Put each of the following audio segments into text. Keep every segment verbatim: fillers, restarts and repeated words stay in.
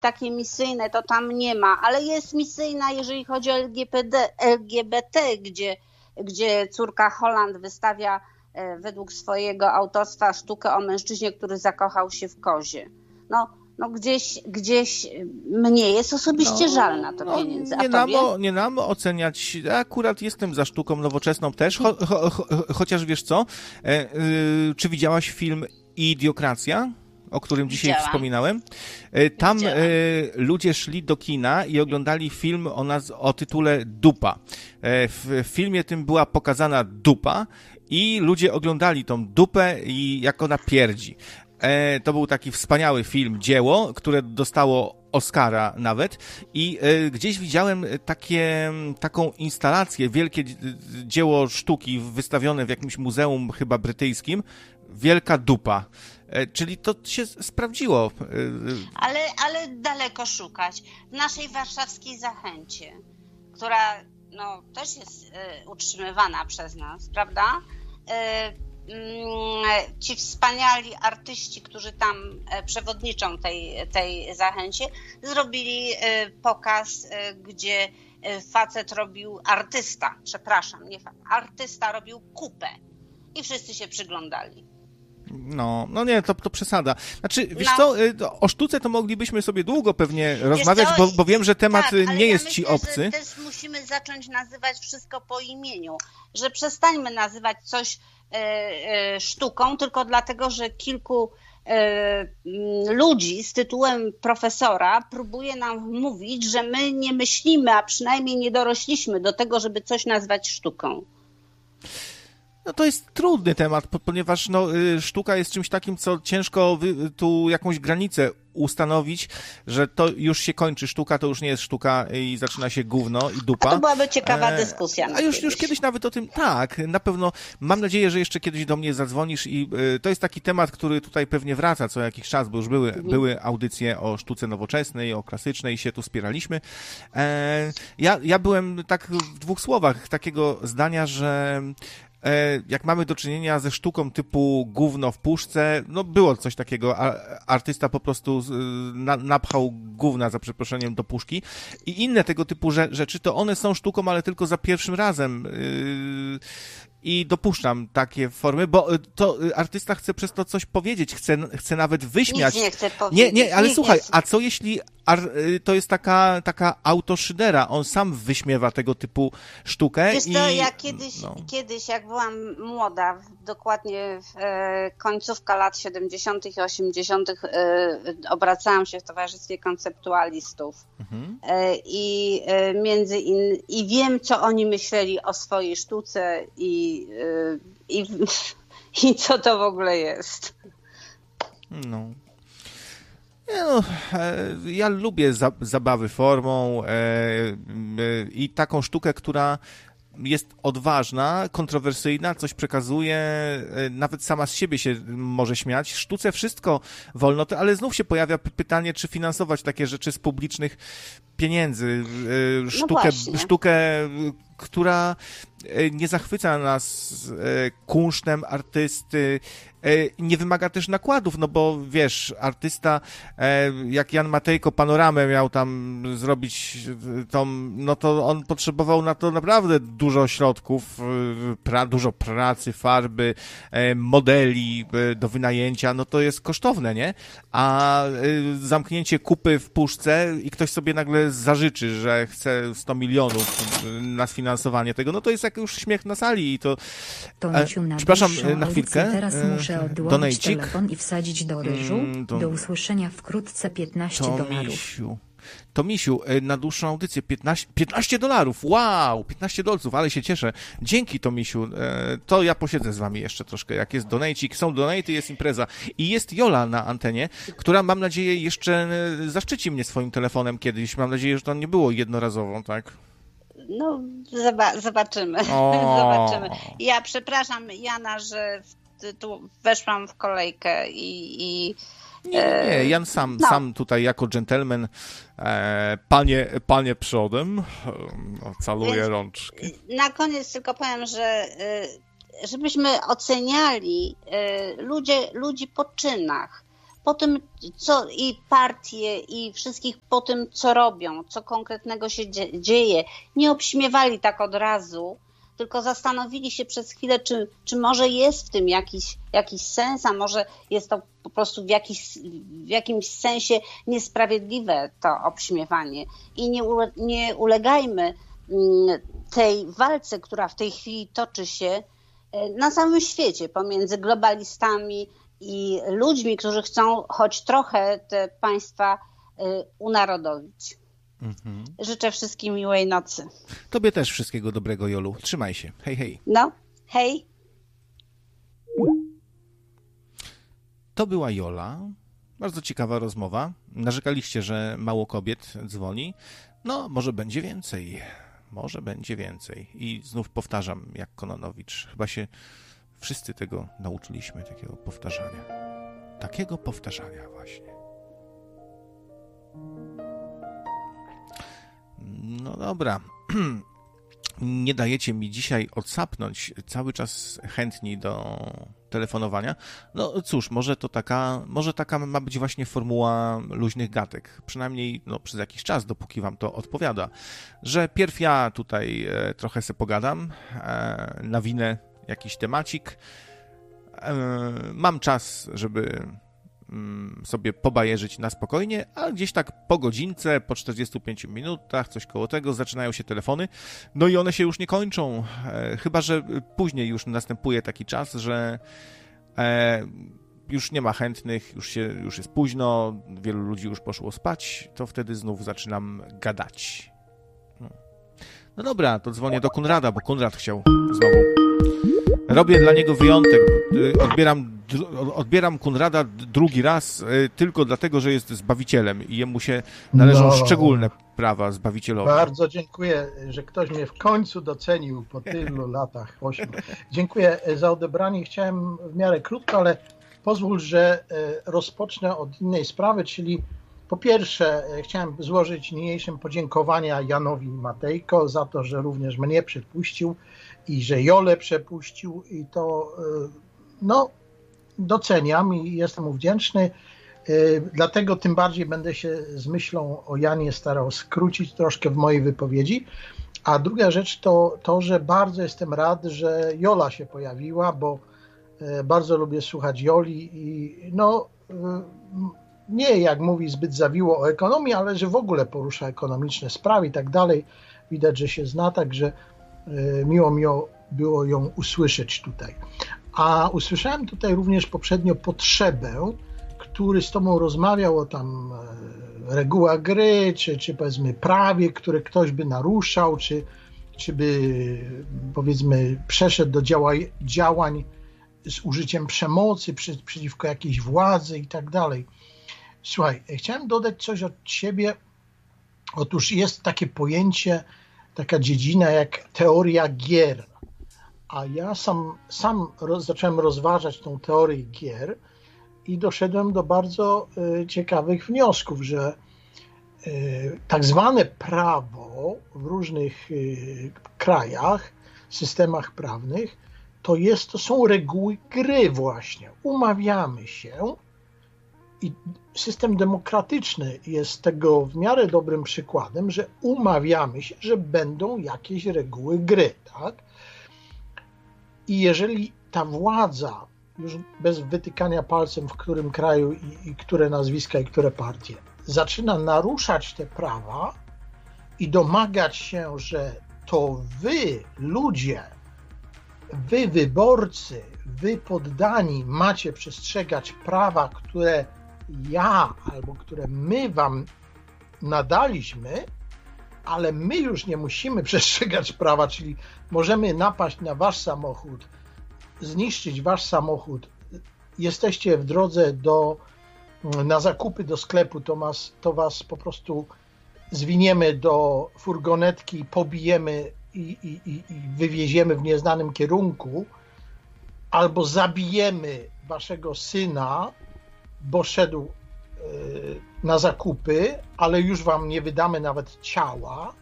takie misyjne to tam nie ma, ale jest misyjna, jeżeli chodzi o L G B T, L G B T gdzie, gdzie córka Holland wystawia według swojego autorstwa sztukę o mężczyźnie, który zakochał się w kozie. No, no gdzieś, gdzieś mnie jest osobiście no, żal na to no, pieniędzy. A nie, nam, nie nam oceniać, akurat jestem za sztuką nowoczesną też, cho, cho, cho, chociaż wiesz co, e, e, czy widziałaś film Idiokracja, o którym dzisiaj Widziałam. wspominałem? E, tam e, ludzie szli do kina i oglądali film o, naz- o tytule Dupa. E, w, w filmie tym była pokazana dupa i ludzie oglądali tą dupę i jak ona pierdzi. E, to był taki wspaniały film, dzieło, które dostało Oscara nawet i e, gdzieś widziałem takie, taką instalację, wielkie dzieło sztuki wystawione w jakimś muzeum chyba brytyjskim, Wielka dupa. E, czyli to się sprawdziło. E, ale, ale daleko szukać. W naszej warszawskiej Zachęcie, która no, też jest e, utrzymywana przez nas, prawda? E, Ci wspaniali artyści, którzy tam przewodniczą tej, tej Zachęcie, zrobili pokaz, gdzie facet robił, artysta, przepraszam, nie facet, artysta robił kupę i wszyscy się przyglądali. No, no nie, to, to przesada. Znaczy, wiesz no. co, o sztuce to moglibyśmy sobie długo pewnie rozmawiać, bo, bo wiem, że temat tak, nie jest ja myślę, ci obcy. Że też musimy zacząć nazywać wszystko po imieniu, że przestańmy nazywać coś sztuką, tylko dlatego, że kilku ludzi z tytułem profesora próbuje nam mówić, że my nie myślimy, a przynajmniej nie dorośliśmy do tego, żeby coś nazwać sztuką. No to jest trudny temat, ponieważ no, sztuka jest czymś takim, co ciężko tu jakąś granicę ustanowić, że to już się kończy sztuka, to już nie jest sztuka i zaczyna się gówno i dupa. A to byłaby ciekawa dyskusja. A już, już kiedyś nawet o tym, tak, na pewno, mam nadzieję, że jeszcze kiedyś do mnie zadzwonisz i y, to jest taki temat, który tutaj pewnie wraca co jakiś czas, bo już były, mhm. były audycje o sztuce nowoczesnej, o klasycznej, się tu spieraliśmy. E, ja, ja byłem tak w dwóch słowach takiego zdania, że jak mamy do czynienia ze sztuką typu gówno w puszce, no było coś takiego, artysta po prostu na, napchał gówna, za przeproszeniem, do puszki i inne tego typu rzeczy, to one są sztuką, ale tylko za pierwszym razem. I dopuszczam takie formy, bo to artysta chce przez to coś powiedzieć, chce, chce nawet wyśmiać. Nic nie chce powiedzieć. Nie, nie, ale Nic słuchaj, nie... a co jeśli ar, to jest taka, taka autoszydera, on sam wyśmiewa tego typu sztukę. Wiesz i co, ja kiedyś, no. kiedyś, jak byłam młoda, dokładnie w e, końcówka lat siedemdziesiątych i osiemdziesiątych e, obracałam się w towarzystwie konceptualistów mhm. e, i e, między in, i wiem, co oni myśleli o swojej sztuce i I, i, i co to w ogóle jest. No. Nie no, ja lubię za, zabawy formą e, e, i taką sztukę, która jest odważna, kontrowersyjna, coś przekazuje, nawet sama z siebie się może śmiać. Sztuce wszystko wolno, ale znów się pojawia pytanie, czy finansować takie rzeczy z publicznych pieniędzy. Sztukę, no sztukę, która nie zachwyca nas kunsztem artysty, nie wymaga też nakładów, no bo wiesz, artysta, jak Jan Matejko panoramę miał tam zrobić, tą, no to on potrzebował na to naprawdę dużo środków, pra, dużo pracy, farby, modeli do wynajęcia, no to jest kosztowne, nie? A zamknięcie kupy w puszce i ktoś sobie nagle zażyczy, że chce sto milionów na sfinansowanie tego, no to jest jak już śmiech na sali i to... E, przepraszam, na chwilkę. Teraz muszę odłączyć telefon i wsadzić do ryżu. Mm, to... Do usłyszenia wkrótce piętnaście dolarów. Tomisiu, na dłuższą audycję piętnaście, piętnaście dolarów. Wow, piętnaście dolców, ale się cieszę. Dzięki, Tomisiu. To ja posiedzę z wami jeszcze troszkę. Jak jest donajcik, są donaty, jest impreza. I jest Jola na antenie, która, mam nadzieję, jeszcze zaszczyci mnie swoim telefonem kiedyś. Mam nadzieję, że to nie było jednorazowo, tak? No, zobaczymy. Zobaczymy. Ja przepraszam Jana, że tu weszłam w kolejkę i... i nie, nie, nie, Jan sam, no. sam tutaj jako dżentelmen, e, panie, panie przodem, e, caluje Więc rączki. Na koniec tylko powiem, że e, żebyśmy oceniali e, ludzie, ludzi po czynach, po tym, co i partie, i wszystkich po tym, co robią, co konkretnego się dzieje. Nie obśmiewali tak od razu, tylko zastanowili się przez chwilę, czy, czy może jest w tym jakiś, jakiś sens, a może jest to po prostu w, jakiś, w jakimś sensie niesprawiedliwe to obśmiewanie. I nie, nie ulegajmy tej walce, która w tej chwili toczy się na całym świecie pomiędzy globalistami i ludźmi, którzy chcą choć trochę te państwa unarodowić. Mhm. Życzę wszystkim miłej nocy. Tobie też wszystkiego dobrego, Jolu. Trzymaj się. Hej, hej. No, hej. To była Jola. Bardzo ciekawa rozmowa. Narzekaliście, że mało kobiet dzwoni. No, może będzie więcej. Może będzie więcej. I znów powtarzam, jak Kononowicz. Chyba się wszyscy tego nauczyliśmy, takiego powtarzania. Takiego powtarzania właśnie. No dobra. Nie dajecie mi dzisiaj odsapnąć, cały czas chętni do telefonowania. No cóż, może to taka, może taka ma być właśnie formuła luźnych gadek. Przynajmniej no, przez jakiś czas, dopóki wam to odpowiada. Że pierw ja tutaj e, trochę se pogadam, e, nawinę jakiś temacik. E, mam czas, żeby sobie pobajerzyć na spokojnie, a gdzieś tak po godzince, po czterdziestu pięciu minutach, coś koło tego, zaczynają się telefony, no i one się już nie kończą, e, chyba że później już następuje taki czas, że e, już nie ma chętnych, już, się, już jest późno, wielu ludzi już poszło spać, to wtedy znów zaczynam gadać. No, no dobra, to dzwonię do Konrada, bo Konrad chciał znowu. Robię dla niego wyjątek, odbieram Odbieram Konrada drugi raz tylko dlatego, że jest Zbawicielem i jemu się należą no. szczególne prawa zbawicielowe. Bardzo dziękuję, że ktoś mnie w końcu docenił po tylu latach, ośmiu. Dziękuję za odebranie. Chciałem w miarę krótko, ale pozwól, że rozpocznę od innej sprawy, czyli po pierwsze chciałem złożyć niniejszym podziękowania Janowi Matejko za to, że również mnie przepuścił i że Jolę przepuścił i to no doceniam i jestem mu wdzięczny, dlatego tym bardziej będę się z myślą o Janie starał skrócić troszkę w mojej wypowiedzi. A druga rzecz to to, że bardzo jestem rad, że Jola się pojawiła, bo bardzo lubię słuchać Joli i no nie jak mówi zbyt zawiło o ekonomii, ale że w ogóle porusza ekonomiczne sprawy i tak dalej. Widać, że się zna, także miło mi było ją usłyszeć tutaj. A usłyszałem tutaj również poprzednio Potrzebę, który z tobą rozmawiał o tam regułach gry, czy, czy powiedzmy prawie, które ktoś by naruszał, czy, czy by powiedzmy przeszedł do działań, działań z użyciem przemocy przy, przeciwko jakiejś władzy i tak dalej. Słuchaj, chciałem dodać coś od siebie. Otóż jest takie pojęcie, taka dziedzina jak teoria gier. A ja sam, sam roz, zacząłem rozważać tą teorię gier i doszedłem do bardzo y, ciekawych wniosków, że y, tak zwane prawo w różnych y, krajach, systemach prawnych, to, jest, to są reguły gry właśnie. Umawiamy się i system demokratyczny jest tego w miarę dobrym przykładem, że umawiamy się, że będą jakieś reguły gry, tak? I jeżeli ta władza, już bez wytykania palcem w którym kraju i, i które nazwiska i które partie, zaczyna naruszać te prawa i domagać się, że to wy, ludzie, wy wyborcy, wy poddani macie przestrzegać prawa, które ja albo które my wam nadaliśmy, ale my już nie musimy przestrzegać prawa, czyli możemy napaść na wasz samochód, zniszczyć wasz samochód, jesteście w drodze do, na zakupy do sklepu, to, mas, to was po prostu zwiniemy do furgonetki, pobijemy i, i, i, i wywieziemy w nieznanym kierunku, albo zabijemy waszego syna, bo szedł na zakupy, ale już wam nie wydamy nawet ciała,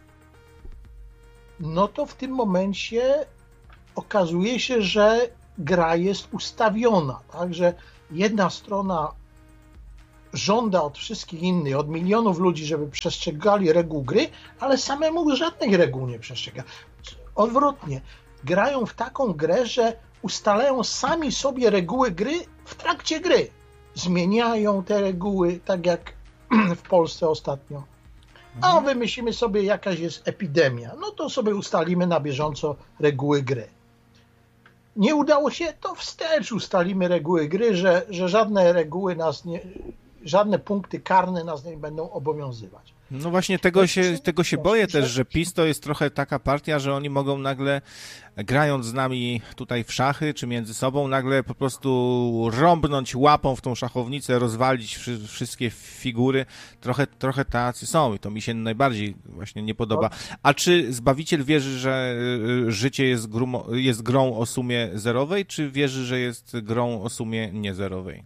no to w tym momencie okazuje się, że gra jest ustawiona, tak, że jedna strona żąda od wszystkich innych, od milionów ludzi, żeby przestrzegali reguł gry, ale samemu żadnych reguł nie przestrzega. Odwrotnie, grają w taką grę, że ustalają sami sobie reguły gry w trakcie gry. Zmieniają te reguły, tak jak w Polsce ostatnio. A wymyślimy sobie, jakaś jest epidemia, no to sobie ustalimy na bieżąco reguły gry. Nie udało się, to wstecz ustalimy reguły gry, że, że żadne reguły nas nie, żadne punkty karne nas nie będą obowiązywać. No właśnie tego się, tego się boję też, że PiS to jest trochę taka partia, że oni mogą nagle, grając z nami tutaj w szachy, czy między sobą, nagle po prostu rąbnąć łapą w tą szachownicę, rozwalić wszy, wszystkie figury. Trochę, trochę tacy są i to mi się najbardziej właśnie nie podoba. A czy Zbawiciel wierzy, że życie jest, grum, jest grą o sumie zerowej, czy wierzy, że jest grą o sumie niezerowej?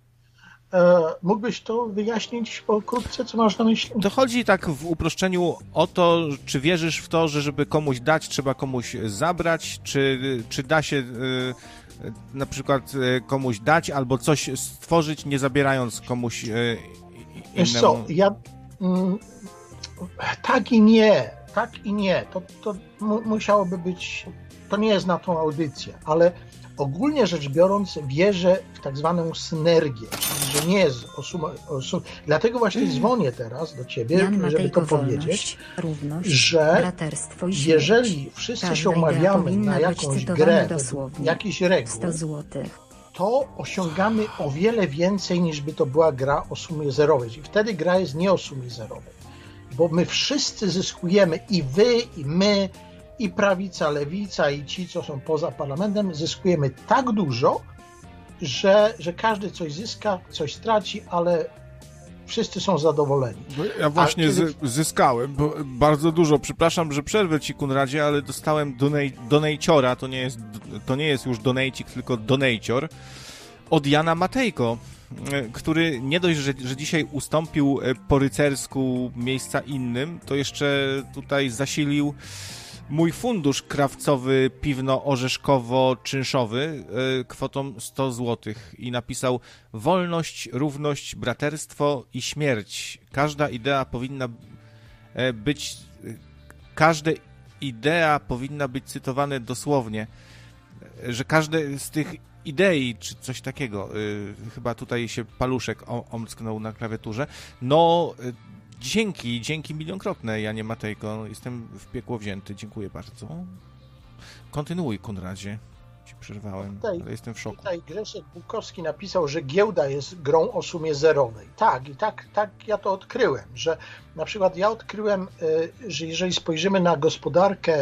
Mógłbyś to wyjaśnić pokrótce, co masz na myśli? To chodzi tak w uproszczeniu o to, czy wierzysz w to, że żeby komuś dać, trzeba komuś zabrać, czy, czy da się y, na przykład y, komuś dać albo coś stworzyć, nie zabierając komuś y, innemu. Wiesz co, ja mm, tak i nie, tak i nie. To, to mu, musiałoby być, to nie jest na tą audycję, ale ogólnie rzecz biorąc wierzę w tak zwaną synergię, czyli że nie jest osuma, osum... Dlatego właśnie dzwonię teraz do ciebie, Jan żeby to wolność, powiedzieć, równość, że jeżeli wszyscy każda się umawiamy na jakąś grę, dosłownie. jakiś reguł, sto złotych. to osiągamy o wiele więcej, niż by to była gra o sumie zerowej. I wtedy gra jest nie o sumie zerowej, bo my wszyscy zyskujemy, i wy, i my, i prawica, lewica, i ci, co są poza parlamentem, zyskujemy tak dużo, że, że każdy coś zyska, coś straci, ale wszyscy są zadowoleni. Ja właśnie kiedy... zyskałem bo bardzo dużo. Przepraszam, że przerwę ci, Konradzie, ale dostałem donejciora, to nie jest, to nie jest już donejcik, tylko donejcior, od Jana Matejko, który nie dość, że, że dzisiaj ustąpił po rycersku miejsca innym, to jeszcze tutaj zasilił mój fundusz krawcowy piwno-orzeszkowo-czynszowy kwotą sto złotych i napisał: wolność, równość, braterstwo i śmierć. Każda idea powinna być, każda idea powinna być cytowane dosłownie, że każde z tych idei, czy coś takiego, chyba tutaj się paluszek omsknął na klawiaturze, no... Dzięki, dzięki milionkrotne, Janie Matejko. Jestem w piekło wzięty. Dziękuję bardzo. Kontynuuj, Konradzie. Ci przerwałem, tutaj, ale jestem w szoku. Tutaj Grzesiek Bukowski napisał, że giełda jest grą o sumie zerowej. Tak, i tak, tak ja to odkryłem, że na przykład ja odkryłem, że jeżeli spojrzymy na gospodarkę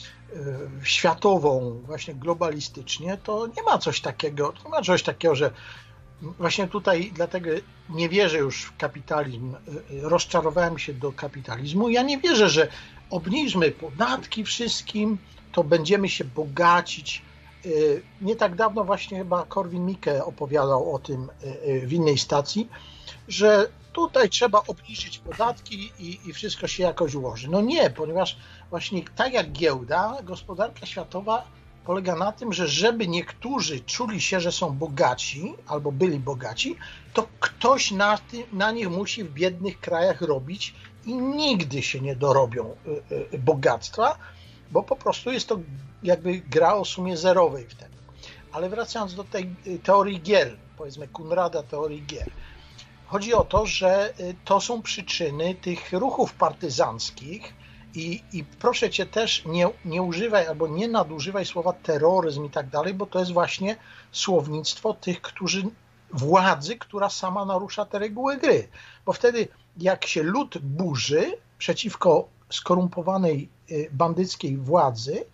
światową, właśnie globalistycznie, to nie ma coś takiego, nie ma czegoś takiego, że właśnie tutaj dlatego nie wierzę już w kapitalizm, rozczarowałem się do kapitalizmu. Ja nie wierzę, że obniżmy podatki wszystkim, to będziemy się bogacić. Nie tak dawno właśnie chyba Korwin-Mikke opowiadał o tym w innej stacji, że tutaj trzeba obniżyć podatki i, i wszystko się jakoś ułoży. No nie, ponieważ właśnie tak jak giełda, gospodarka światowa polega na tym, że żeby niektórzy czuli się, że są bogaci albo byli bogaci, to ktoś na, ty, na nich musi w biednych krajach robić i nigdy się nie dorobią y, y, bogactwa, bo po prostu jest to jakby gra o sumie zerowej wtedy. Ale wracając do tej teorii gier, powiedzmy Konrada teorii gier, chodzi o to, że to są przyczyny tych ruchów partyzanckich. I, I proszę cię też nie, nie używaj albo nie nadużywaj słowa terroryzm i tak dalej, bo to jest właśnie słownictwo tych, którzy władzy, która sama narusza te reguły gry. Bo wtedy jak się lud burzy przeciwko skorumpowanej bandyckiej władzy,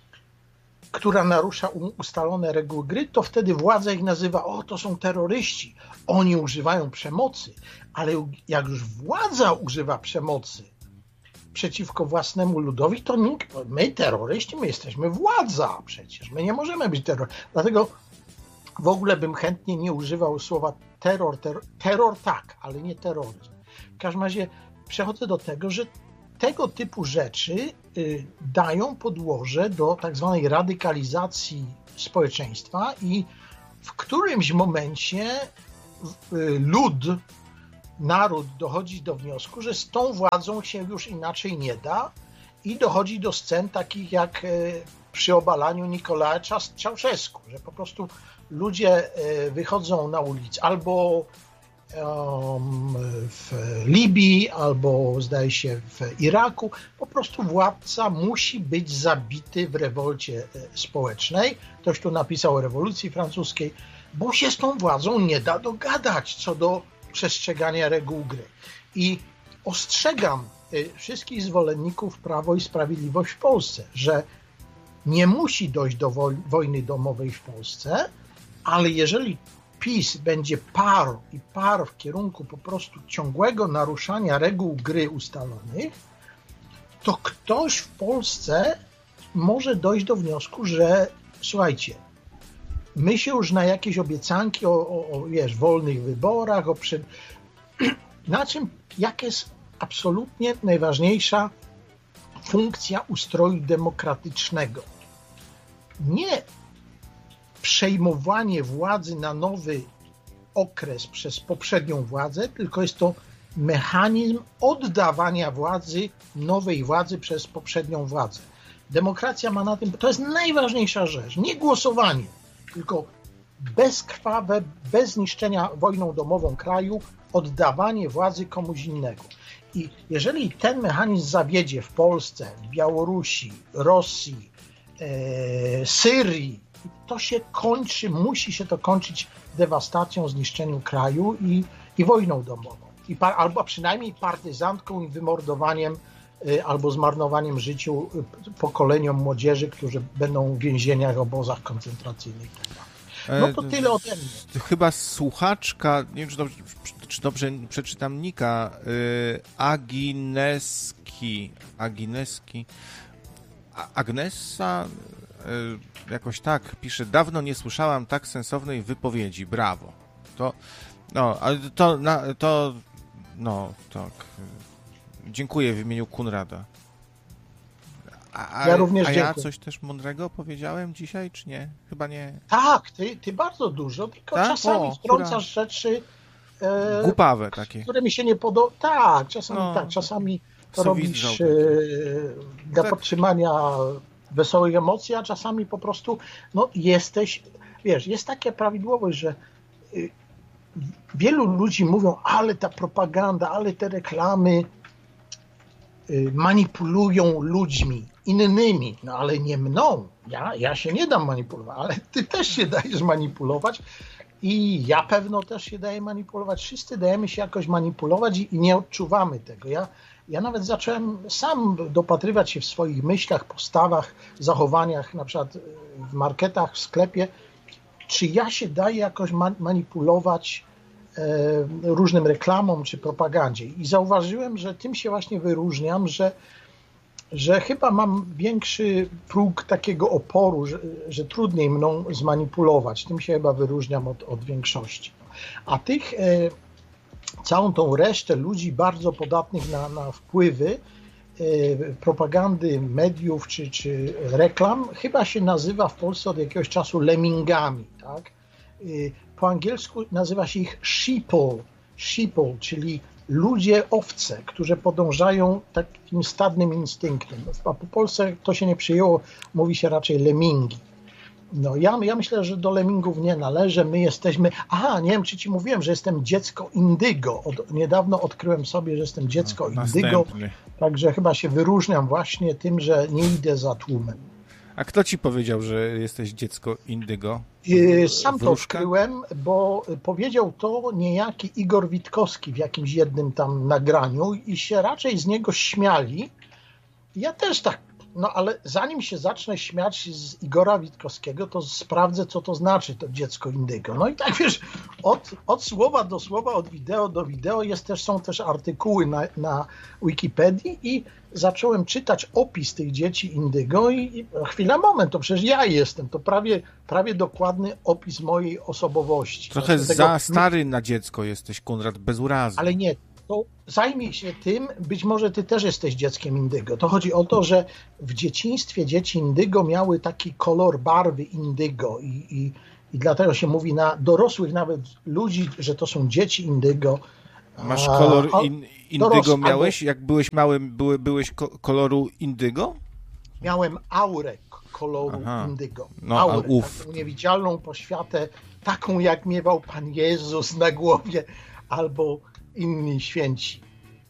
która narusza ustalone reguły gry, to wtedy władza ich nazywa: o, to są terroryści, oni używają przemocy. Ale jak już władza używa przemocy przeciwko własnemu ludowi, to nikt, my terroryści, my jesteśmy władza przecież, my nie możemy być terrorystami. Dlatego w ogóle bym chętnie nie używał słowa terror, terror, terror tak, ale nie terroryzm. W każdym razie przechodzę do tego, że tego typu rzeczy y, dają podłoże do tak zwanej radykalizacji społeczeństwa i w którymś momencie y, lud naród dochodzi do wniosku, że z tą władzą się już inaczej nie da i dochodzi do scen takich jak przy obalaniu Nikolaja Ceaușescu, że po prostu ludzie wychodzą na ulicę albo w Libii, albo zdaje się w Iraku. Po prostu władca musi być zabity w rewolcie społecznej. Ktoś tu napisał o rewolucji francuskiej, bo się z tą władzą nie da dogadać co do przestrzegania reguł gry. I ostrzegam wszystkich zwolenników Prawo i Sprawiedliwość w Polsce, że nie musi dojść do wojny domowej w Polsce, ale jeżeli PiS będzie parł i parł w kierunku po prostu ciągłego naruszania reguł gry ustalonych, to ktoś w Polsce może dojść do wniosku, że słuchajcie, my się już na jakieś obiecanki o, o, o wiesz, wolnych wyborach, o przed... na czym, jaka jest absolutnie najważniejsza funkcja ustroju demokratycznego. Nie przejmowanie władzy na nowy okres przez poprzednią władzę, tylko jest to mechanizm oddawania władzy, nowej władzy przez poprzednią władzę. Demokracja ma na tym, to jest najważniejsza rzecz, nie głosowanie, tylko bezkrwawe, bez niszczenia wojną domową kraju, oddawanie władzy komuś innego. I jeżeli ten mechanizm zawiedzie w Polsce, w Białorusi, Rosji, e, Syrii, to się kończy, musi się to kończyć dewastacją, zniszczeniem kraju i, i wojną domową. I par, albo przynajmniej partyzantką i wymordowaniem y, albo zmarnowaniem życiu y, pokoleniom młodzieży, którzy będą w więzieniach, obozach koncentracyjnych. No to tyle ode mnie. Chyba słuchaczka, nie wiem, czy dobrze, czy dobrze przeczytam nika, y, Agineski, Agineski, A, Agnesa, y, jakoś tak pisze, dawno nie słyszałam tak sensownej wypowiedzi, brawo. To, no, ale to, na, to, no, tak, dziękuję w imieniu Kunrada. A, ja również a ja dziękuję. coś też mądrego powiedziałem dzisiaj, czy nie? Chyba nie. Tak, ty, ty bardzo dużo, tylko tak? czasami o, wtrącasz rzeczy, e, głupawe takie, które mi się nie podobają. Tak, czasami no, tak, czasami to robisz robisz e, dla tak. podtrzymania wesołych emocji, a czasami po prostu no, jesteś, wiesz, jest takie prawidłowość, że y, wielu ludzi mówią, ale ta propaganda, ale te reklamy y, manipulują ludźmi, innymi, no ale nie mną. Ja, ja się nie dam manipulować, ale ty też się dajesz manipulować i ja pewno też się daję manipulować. Wszyscy dajemy się jakoś manipulować i, i nie odczuwamy tego. Ja, ja nawet zacząłem sam dopatrywać się w swoich myślach, postawach, zachowaniach, na przykład w marketach, w sklepie, czy ja się daję jakoś ma- manipulować e, różnym reklamom czy propagandzie. I zauważyłem, że tym się właśnie wyróżniam, że że chyba mam większy próg takiego oporu, że, że trudniej mną zmanipulować. Tym się chyba wyróżniam od, od większości. A tych, e, całą tą resztę ludzi bardzo podatnych na, na wpływy e, propagandy, mediów czy, czy reklam, chyba się nazywa w Polsce od jakiegoś czasu lemmingami. Tak? E, po angielsku nazywa się ich sheeple, sheeple, czyli ludzie owce, którzy podążają takim stadnym instynktem. A po Polsce to się nie przyjęło, mówi się raczej lemmingi. No ja, ja myślę, że do lemmingów nie należę. My jesteśmy... Aha, nie wiem, czy ci mówiłem, że jestem dziecko indygo. Od, niedawno odkryłem sobie, że jestem dziecko no, indygo. Także chyba się wyróżniam właśnie tym, że nie idę za tłumem. A kto ci powiedział, że jesteś dziecko indygo? Sam to odkryłem, bo powiedział to niejaki Igor Witkowski w jakimś jednym tam nagraniu i się raczej z niego śmiali. Ja też tak, no ale zanim się zacznę śmiać z Igora Witkowskiego, to sprawdzę, co to znaczy to dziecko indygo. No i tak wiesz, od, od słowa do słowa, od wideo do wideo jest też, są też artykuły na, na Wikipedii i zacząłem czytać opis tych dzieci indygo i, i chwila, moment, to przecież ja jestem, to prawie, prawie dokładny opis mojej osobowości. Trochę tego, za stary na dziecko jesteś, Konrad, bez urazy. Ale nie, to zajmij się tym, być może ty też jesteś dzieckiem indygo. To chodzi o to, że w dzieciństwie dzieci indygo miały taki kolor barwy indygo i, i, i dlatego się mówi na dorosłych nawet ludzi, że to są dzieci indygo, Masz kolor A, in, indygo roz, miałeś? albo... Jak byłeś małym, były, byłeś ko- koloru indygo? Miałem aurę koloru Aha. indygo. No, aurę, a uf. taką niewidzialną poświatę, taką jak miewał Pan Jezus na głowie albo inni święci.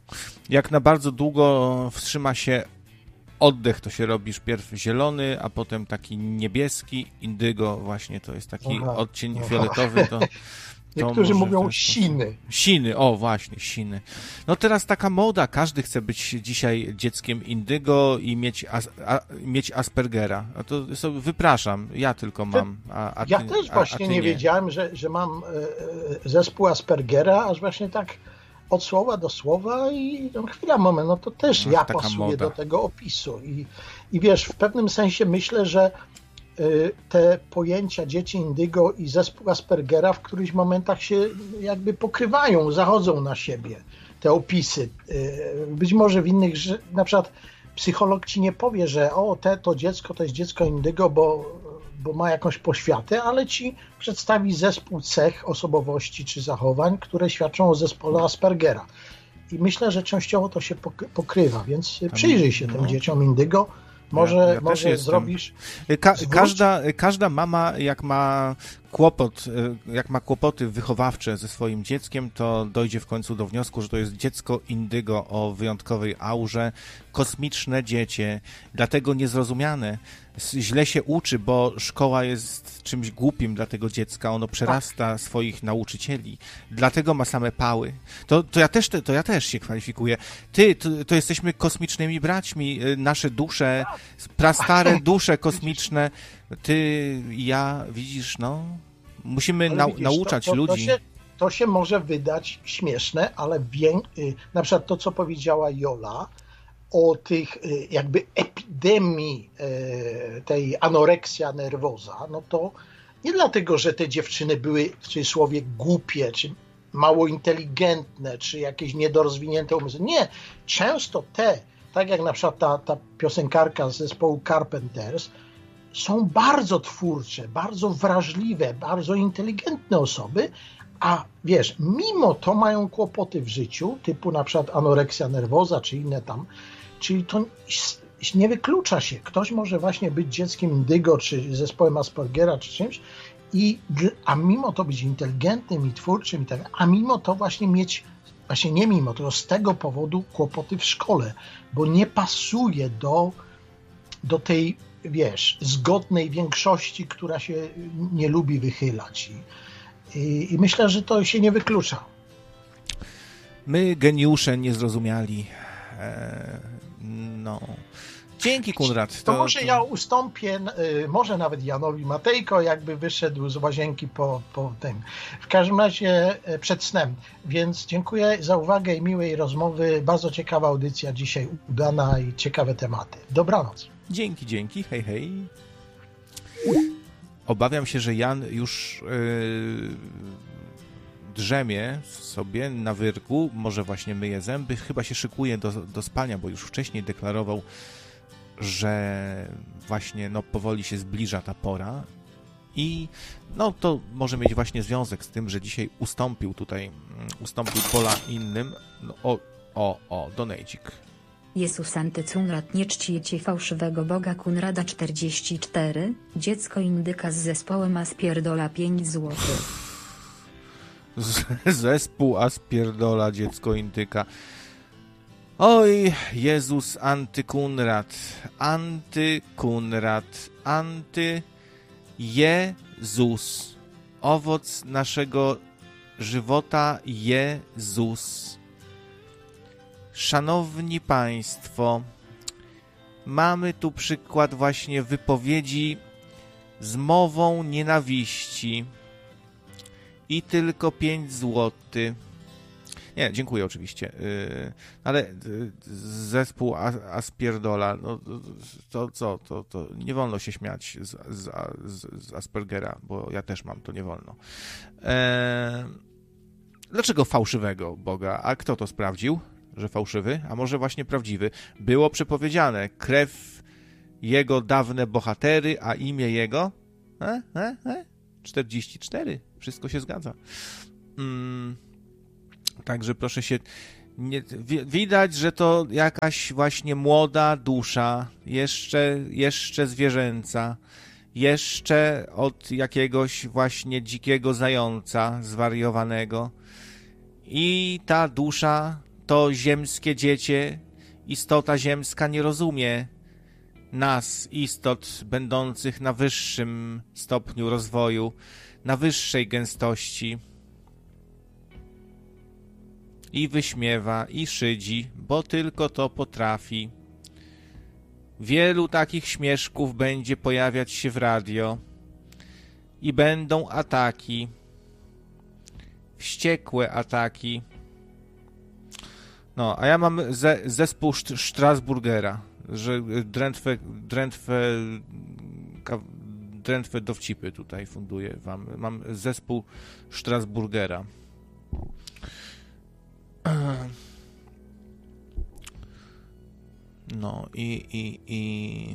Jak na bardzo długo wstrzyma się oddech, to się robisz pierw zielony, a potem taki niebieski, indygo właśnie, to jest taki Aha. odcień Aha. fioletowy. To, to Niektórzy może mówią też- siny. Siny, o właśnie, siny. No teraz taka moda, każdy chce być dzisiaj dzieckiem indygo i mieć, as, a, mieć Aspergera. A to sobie wypraszam, ja tylko mam. A, a ty, Ja też a, właśnie a ty nie wiedziałem, że, że mam e, zespół Aspergera, aż właśnie tak od słowa do słowa i no, chwila, moment, no to też No, ja taka pasuję moda. do tego opisu. I, I wiesz, w pewnym sensie myślę, że e, te pojęcia dzieci indygo i zespół Aspergera w którychś momentach się jakby pokrywają, zachodzą na siebie, te opisy. E, być może w innych, że na przykład psycholog ci nie powie, że o, te, to dziecko to jest dziecko indygo, bo bo ma jakąś poświatę, ale ci przedstawi zespół cech osobowości czy zachowań, które świadczą o zespole Aspergera. I myślę, że częściowo to się pokrywa, więc przyjrzyj się no. tym dzieciom indygo. Może, Ja- ja też może jestem. zrobisz... Ka- Zwróć- każda, każda mama, jak ma kłopot, jak ma kłopoty wychowawcze ze swoim dzieckiem, to dojdzie w końcu do wniosku, że to jest dziecko indygo o wyjątkowej aurze, kosmiczne dziecię, dlatego niezrozumiane. S- Źle się uczy, bo szkoła jest czymś głupim dla tego dziecka, ono przerasta swoich nauczycieli, dlatego ma same pały. To, to, ja, też, te- to ja też się kwalifikuję. Ty, to, to jesteśmy kosmicznymi braćmi, y, nasze dusze, prastare dusze kosmiczne, ty i ja, widzisz, no, musimy Ale nau- widzisz, nauczać to, to, ludzi. To się, to się może wydać śmieszne, ale wię... y, na przykład to, co powiedziała Jola o tych y, jakby epidemii y, tej anoreksja nerwoza, no to nie dlatego, że te dziewczyny były w cudzysłowie głupie, czy mało inteligentne, czy jakieś niedorozwinięte umysły. Nie, często te, tak jak na przykład ta, ta piosenkarka z zespołu Carpenters, są bardzo twórcze, bardzo wrażliwe, bardzo inteligentne osoby, a wiesz, mimo to mają kłopoty w życiu, typu na przykład anoreksja nerwoza, czy inne tam, czyli to nie wyklucza się. Ktoś może właśnie być dzieckiem indygo, czy zespołem Aspergera, czy czymś, i, a mimo to być inteligentnym i twórczym, i tak, a mimo to właśnie mieć, właśnie nie mimo, tylko z tego powodu kłopoty w szkole, bo nie pasuje do, do tej, wiesz, zgodnej większości, która się nie lubi wychylać. I, i, i myślę, że to się nie wyklucza. My, geniusze niezrozumiali. E, no. Dzięki, Konrad. To, to może ja ustąpię, może nawet Janowi Matejko, jakby wyszedł z łazienki po, po tym. W każdym razie przed snem. Więc dziękuję za uwagę i miłej rozmowy. Bardzo ciekawa audycja dzisiaj udana i ciekawe tematy. Dobranoc. Dzięki, dzięki. Hej, hej. Obawiam się, że Jan już yy, drzemie sobie na wyrku, może właśnie myje zęby, chyba się szykuje do, do spania, bo już wcześniej deklarował, że właśnie no, powoli się zbliża ta pora i no to może mieć właśnie związek z tym, że dzisiaj ustąpił tutaj, ustąpił pola innym. No, o, o, o, donejcik. Jezus Antycunrad, nie czcijcie fałszywego Boga. Kunrada czterdzieści cztery, dziecko indyka z zespołem Aspierdola pięć złotych. Z, zespół Aspierdola, dziecko indyka. Oj, Jezus Antykunrad, Antykunrad, Anty Jezus, owoc naszego żywota Jezus. Szanowni Państwo, mamy tu przykład właśnie wypowiedzi z mową nienawiści i tylko pięć złotych. Nie, dziękuję oczywiście, yy, ale yy, zespół Aspierdola, no to co, to, to nie wolno się śmiać z, z, z, z Aspergera, bo ja też mam, to nie wolno. Eee, dlaczego fałszywego Boga? A kto to sprawdził, że fałszywy? A może właśnie prawdziwy? Było przepowiedziane, krew jego dawne bohatery, a imię jego? E, e, e? czterdzieści cztery, wszystko się zgadza. Mm. Także proszę się... Nie, widać, że to jakaś właśnie młoda dusza, jeszcze, jeszcze zwierzęca, jeszcze od jakiegoś właśnie dzikiego zająca zwariowanego. I ta dusza, to ziemskie dziecię, istota ziemska nie rozumie nas, istot będących na wyższym stopniu rozwoju, na wyższej gęstości. I wyśmiewa, i szydzi, bo tylko to potrafi. Wielu takich śmieszków będzie pojawiać się w radio i będą ataki, wściekłe ataki. No, a ja mam ze, zespół Strasburgera, że drętwe, drętwe, drętwe dowcipy tutaj funduję wam. Mam zespół Strasburgera. No i, i, i...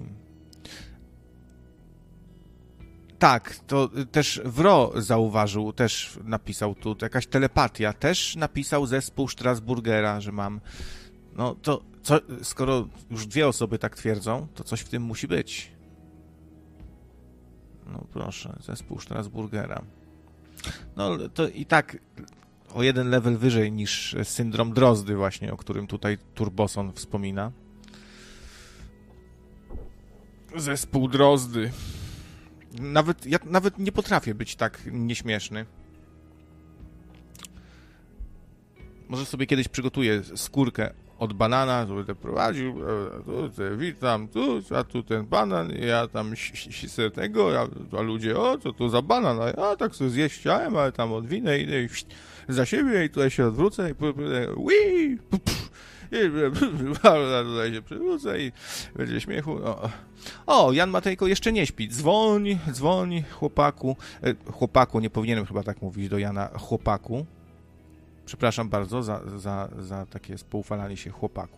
Tak, to też Wro zauważył, też napisał tu, to jakaś telepatia, też napisał zespół Strasburgera, że mam... No to, co, skoro już dwie osoby tak twierdzą, to coś w tym musi być. No proszę, zespół Strasburgera. No to i tak... o jeden level wyżej niż syndrom Drozdy właśnie, o którym tutaj Turboson wspomina. Zespół Drozdy. Nawet, ja nawet nie potrafię być tak nieśmieszny. Może sobie kiedyś przygotuję skórkę od banana, to będę prowadził, tu, te, witam, tu, a tu ten banan, ja tam sisę tego, a, a ludzie, o, co to za banan, a ja tak sobie zjeść chciałem, ale tam odwinę i, i za siebie i tutaj się odwrócę i ui, i tutaj się przewrócę i będzie śmiechu. O, o, Jan Matejko jeszcze nie śpi. Dzwoń, dzwoń, chłopaku. Chłopaku, nie powinienem chyba tak mówić do Jana, chłopaku. Przepraszam bardzo za, za, za takie spoufalanie się chłopaku.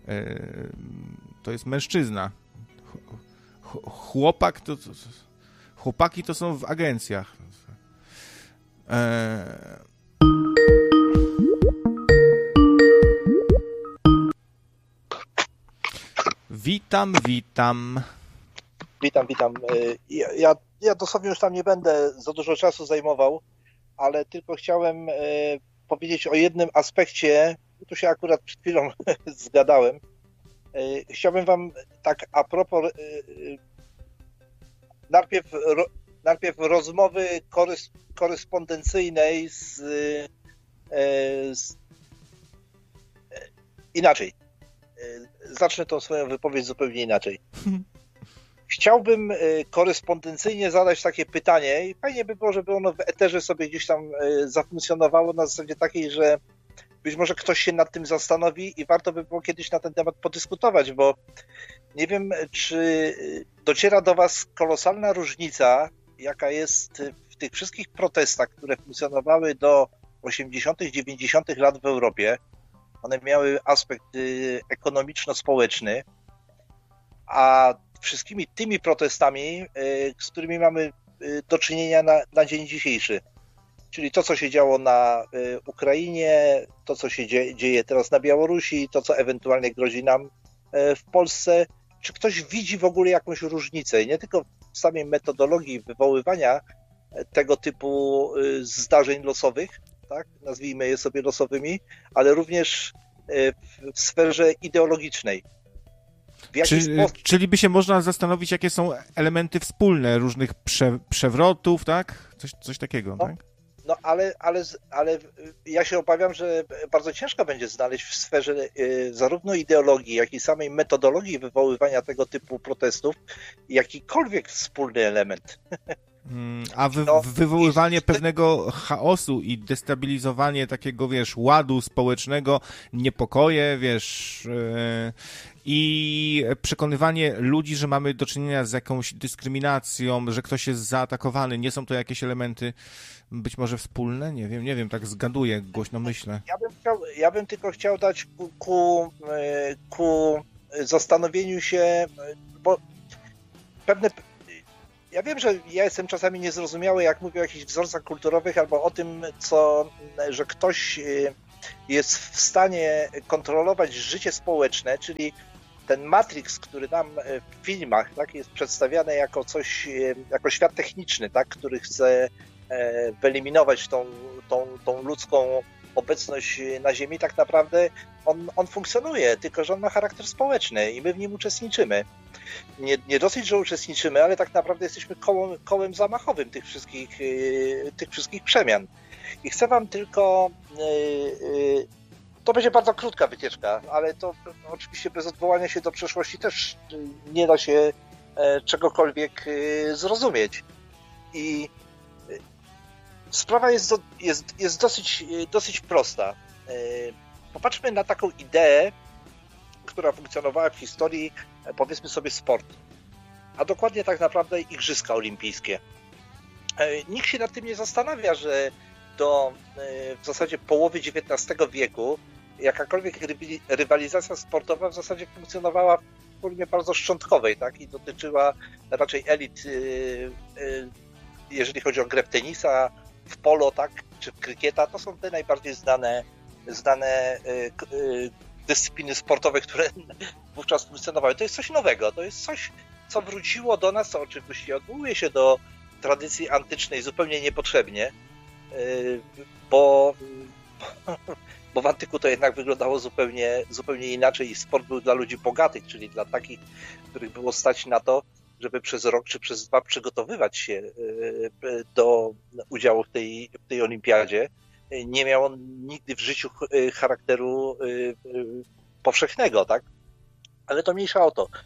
To jest mężczyzna. Chłopak to... Chłopaki to są w agencjach. Eee... Witam, witam. Witam, witam. Ja, ja, ja dosłownie już tam nie będę za dużo czasu zajmował, ale tylko chciałem powiedzieć o jednym aspekcie, tu się akurat przed chwilą zgadałem. Chciałbym wam tak a propos najpierw, najpierw rozmowy korys, korespondencyjnej z, z inaczej. Zacznę tą swoją wypowiedź zupełnie inaczej. Chciałbym korespondencyjnie zadać takie pytanie i fajnie by było, żeby ono w eterze sobie gdzieś tam zafunkcjonowało na zasadzie takiej, że być może ktoś się nad tym zastanowi i warto by było kiedyś na ten temat podyskutować, bo nie wiem, czy dociera do was kolosalna różnica, jaka jest w tych wszystkich protestach, które funkcjonowały do osiemdziesiątych, dziewięćdziesiątych lat w Europie. One miały aspekt ekonomiczno-społeczny, a wszystkimi tymi protestami, z którymi mamy do czynienia na, na dzień dzisiejszy. Czyli to, co się działo na Ukrainie, to, co się dzieje, dzieje teraz na Białorusi, to, co ewentualnie grozi nam w Polsce. Czy ktoś widzi w ogóle jakąś różnicę? Nie tylko w samej metodologii wywoływania tego typu zdarzeń losowych, tak? Nazwijmy je sobie losowymi, ale również w sferze ideologicznej. Czy, sposób... Czyli by się można zastanowić, jakie są elementy wspólne różnych prze, przewrotów, tak? Coś, coś takiego, no, tak? No ale, ale, ale ja się obawiam, że bardzo ciężko będzie znaleźć w sferze y, zarówno ideologii, jak i samej metodologii wywoływania tego typu protestów jakikolwiek wspólny element. A wy, no, wywoływanie i... pewnego chaosu i destabilizowanie takiego, wiesz, ładu społecznego, niepokoje, wiesz, yy, i przekonywanie ludzi, że mamy do czynienia z jakąś dyskryminacją, że ktoś jest zaatakowany, nie są to jakieś elementy być może wspólne? Nie wiem, nie wiem, tak zgaduję, głośno myślę. Ja bym, chciał, ja bym tylko chciał dać ku, ku, ku zastanowieniu się, bo pewne... Ja wiem, że ja jestem czasami niezrozumiały, jak mówię o jakichś wzorcach kulturowych albo o tym, co, że ktoś jest w stanie kontrolować życie społeczne, czyli ten Matrix, który nam w filmach, tak, jest przedstawiany jako coś, jako świat techniczny, tak, który chce wyeliminować tą, tą, tą ludzką obecność na Ziemi, tak naprawdę on, on funkcjonuje, tylko że on ma charakter społeczny i my w nim uczestniczymy. Nie, nie dosyć, że uczestniczymy, ale tak naprawdę jesteśmy kołem, kołem zamachowym tych wszystkich, tych wszystkich przemian. I chcę wam tylko... To będzie bardzo krótka wycieczka, ale to oczywiście bez odwołania się do przeszłości też nie da się czegokolwiek zrozumieć. I sprawa jest, do, jest, jest dosyć, dosyć prosta. Popatrzmy na taką ideę, która funkcjonowała w historii, powiedzmy sobie, sportu. A dokładnie tak naprawdę Igrzyska Olimpijskie. Nikt się nad tym nie zastanawia, że do w zasadzie połowy dziewiętnastego wieku jakakolwiek rywalizacja sportowa w zasadzie funkcjonowała w formie bardzo szczątkowej, tak? I dotyczyła raczej elit, jeżeli chodzi o grę w tenisa, w polo, tak? Czy w krykieta. To są te najbardziej znane, znane dyscypliny sportowe, które wówczas funkcjonowały. To jest coś nowego, to jest coś, co wróciło do nas, co oczywiście odwołuje się do tradycji antycznej zupełnie niepotrzebnie, bo, bo w antyku to jednak wyglądało zupełnie, zupełnie inaczej i sport był dla ludzi bogatych, czyli dla takich, których było stać na to, żeby przez rok czy przez dwa przygotowywać się do udziału w tej, w tej olimpiadzie. Nie miał on nigdy w życiu charakteru powszechnego, tak? Ale to mniejsza o to.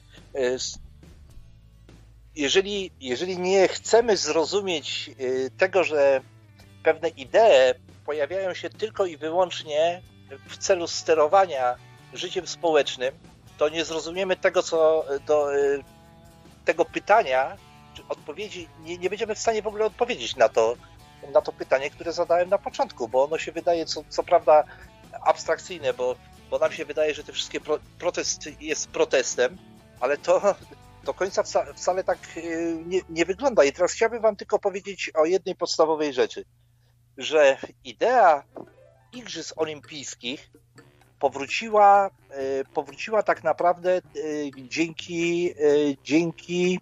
Jeżeli, jeżeli nie chcemy zrozumieć tego, że pewne idee pojawiają się tylko i wyłącznie w celu sterowania życiem społecznym, to nie zrozumiemy tego, co do tego pytania, czy odpowiedzi, nie, nie będziemy w stanie w ogóle odpowiedzieć na to, na to pytanie, które zadałem na początku, bo ono się wydaje co, co prawda abstrakcyjne, bo, bo nam się wydaje, że te wszystkie pro, protest jest protestem, ale to do końca wca, wcale tak nie, nie wygląda. I teraz chciałbym wam tylko powiedzieć o jednej podstawowej rzeczy, że idea Igrzysk Olimpijskich powróciła, powróciła tak naprawdę dzięki, dzięki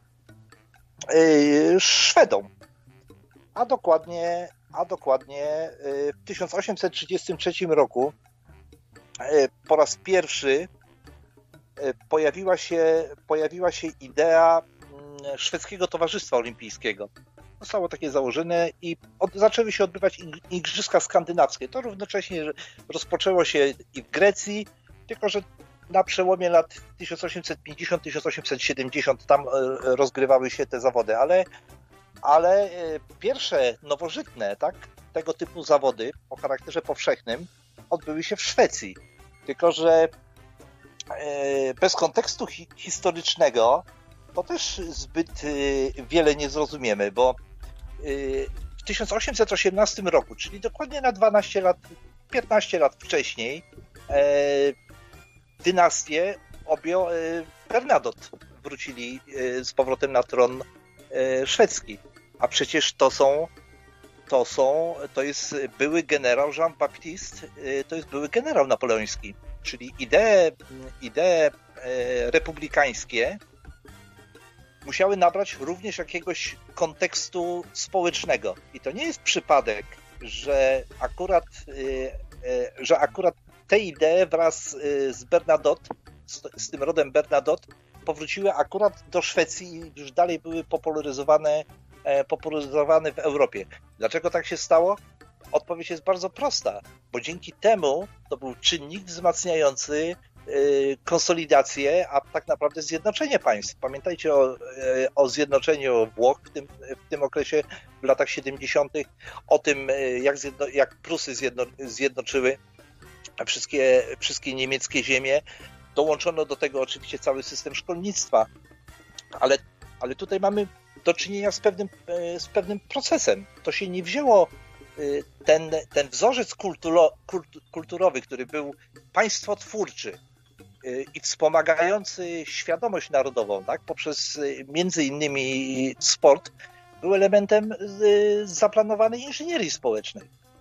Szwedom. A dokładnie, a dokładnie w tysiąc osiemset trzydziestym trzecim roku po raz pierwszy pojawiła się, pojawiła się idea Szwedzkiego Towarzystwa Olimpijskiego. Zostało takie założone i od, zaczęły się odbywać Igrzyska Skandynawskie. To równocześnie rozpoczęło się i w Grecji, tylko że na przełomie lat tysiąc osiemset pięćdziesiąt do tysiąc osiemset siedemdziesiąt tam rozgrywały się te zawody, ale ale pierwsze nowożytne, tak, tego typu zawody o charakterze powszechnym odbyły się w Szwecji. Tylko że bez kontekstu hi- historycznego to też zbyt wiele nie zrozumiemy, bo w tysiąc osiemset osiemnastym roku, czyli dokładnie na dwanaście lat, piętnaście lat wcześniej, dynastię objął Bernadotte. Wrócili z powrotem na tron szwedzki. A przecież to są, to są, to jest były generał Jean-Baptiste, to jest były generał napoleoński. Czyli idee, idee republikańskie musiały nabrać również jakiegoś kontekstu społecznego. I to nie jest przypadek, że akurat, że akurat te idee wraz z Bernadotte, z, z tym rodem Bernadotte, powróciły akurat do Szwecji i już dalej były popularyzowane, popularyzowane w Europie. Dlaczego tak się stało? Odpowiedź jest bardzo prosta, bo dzięki temu to był czynnik wzmacniający konsolidację, a tak naprawdę zjednoczenie państw. Pamiętajcie o, o zjednoczeniu Włoch w tym, w tym okresie, w latach siedemdziesiątych, o tym, jak, zjedno, jak Prusy zjedno, zjednoczyły wszystkie, wszystkie niemieckie ziemie. Dołączono do tego oczywiście cały system szkolnictwa, ale, ale tutaj mamy do czynienia z pewnym, z pewnym procesem. To się nie wzięło, ten, ten wzorzec kulturo, kulturowy, który był państwotwórczy i wspomagający świadomość narodową, tak, poprzez między innymi sport, był elementem zaplanowanej inżynierii społecznej.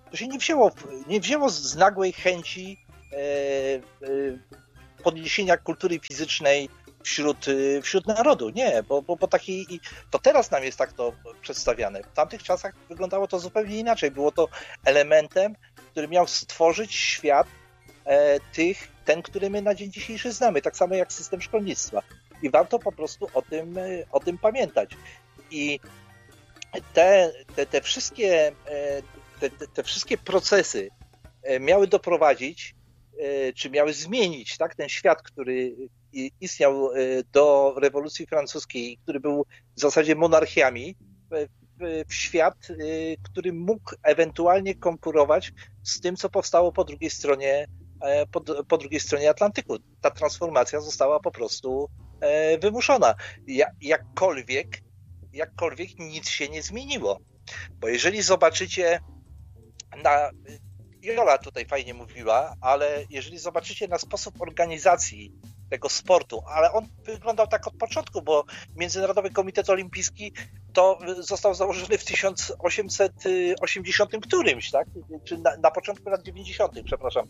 To się nie wzięło, nie wzięło z nagłej chęci e, e, podniesienia kultury fizycznej wśród, wśród narodu. Nie, bo, bo, bo taki, to teraz nam jest tak to przedstawiane. W tamtych czasach wyglądało to zupełnie inaczej. Było to elementem, który miał stworzyć świat e, tych, ten, który my na dzień dzisiejszy znamy, tak samo jak system szkolnictwa. I warto po prostu o tym, o tym pamiętać. I te, te, te, wszystkie, te, te, te wszystkie procesy miały doprowadzić, czy miały zmienić, tak, ten świat, który istniał do rewolucji francuskiej, który był w zasadzie monarchiami, w świat, który mógł ewentualnie konkurować z tym, co powstało po drugiej stronie, po, po drugiej stronie Atlantyku. Ta transformacja została po prostu wymuszona. Jakkolwiek, jakkolwiek nic się nie zmieniło. Bo jeżeli zobaczycie na... Jola tutaj fajnie mówiła, ale jeżeli zobaczycie na sposób organizacji tego sportu, ale on wyglądał tak od początku, bo Międzynarodowy Komitet Olimpijski to został założony w tysiąc osiemset osiemdziesiątym którymś, tak? Czy na, na początku lat dziewięćdziesiątych, przepraszam,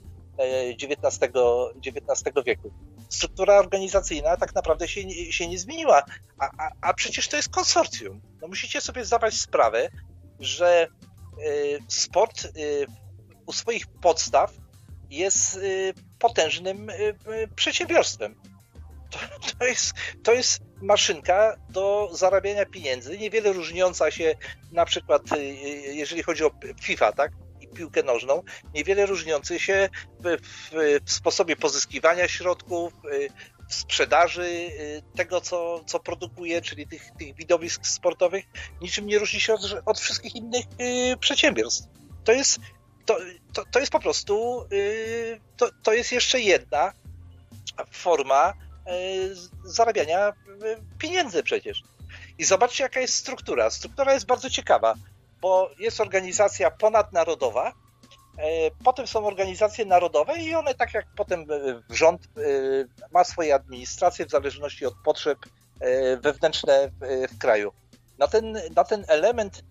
dziewiętnastego wieku. Struktura organizacyjna tak naprawdę się, się nie zmieniła, a, a, a przecież to jest konsorcjum. No musicie sobie zdawać sprawę, że y, sport y, u swoich podstaw jest y, potężnym y, y, przedsiębiorstwem. To, to, jest, to jest maszynka do zarabiania pieniędzy, niewiele różniąca się na przykład, y, jeżeli chodzi o FIFA, tak? I piłkę nożną, niewiele różniący się w, w, w sposobie pozyskiwania środków, w sprzedaży tego, co, co produkuje, czyli tych, tych widowisk sportowych, niczym nie różni się od, od wszystkich innych y, przedsiębiorstw. To jest, to, to, to jest po prostu, y, to, to jest jeszcze jedna forma y, zarabiania pieniędzy przecież. I zobaczcie, jaka jest struktura. Struktura jest bardzo ciekawa, bo jest organizacja ponadnarodowa, potem są organizacje narodowe i one, tak jak potem rząd ma swoje administracje w zależności od potrzeb wewnętrzne w kraju. Na ten, na ten element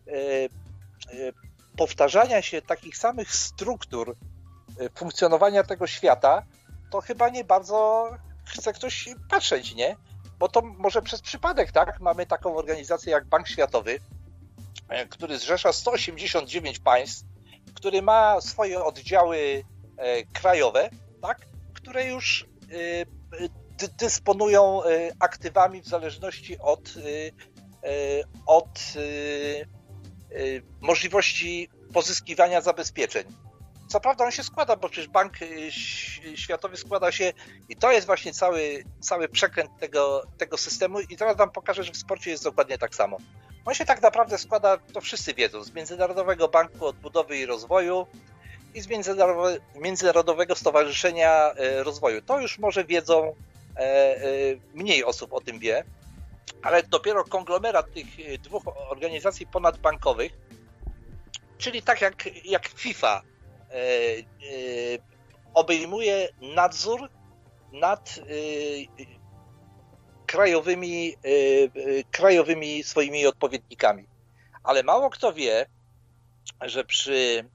powtarzania się takich samych struktur funkcjonowania tego świata, to chyba nie bardzo chce ktoś patrzeć, nie? Bo to może przez przypadek, tak? Mamy taką organizację jak Bank Światowy, który zrzesza sto osiemdziesiąt dziewięć państw, który ma swoje oddziały e, krajowe, tak, które już e, dy, dysponują e, aktywami w zależności od, e, od e, e, możliwości pozyskiwania zabezpieczeń. Co prawda on się składa, bo przecież Bank Światowy składa się i to jest właśnie cały, cały przekręt tego, tego systemu i teraz wam pokażę, że w sporcie jest dokładnie tak samo. On się tak naprawdę składa, to wszyscy wiedzą, z Międzynarodowego Banku Odbudowy i Rozwoju i z Międzynarodowe, Międzynarodowego Stowarzyszenia Rozwoju. To już może wiedzą, mniej osób o tym wie, ale dopiero konglomerat tych dwóch organizacji ponadbankowych, czyli tak jak, jak FIFA, obejmuje nadzór nad krajowymi, krajowymi swoimi odpowiednikami. Ale mało kto wie, że przy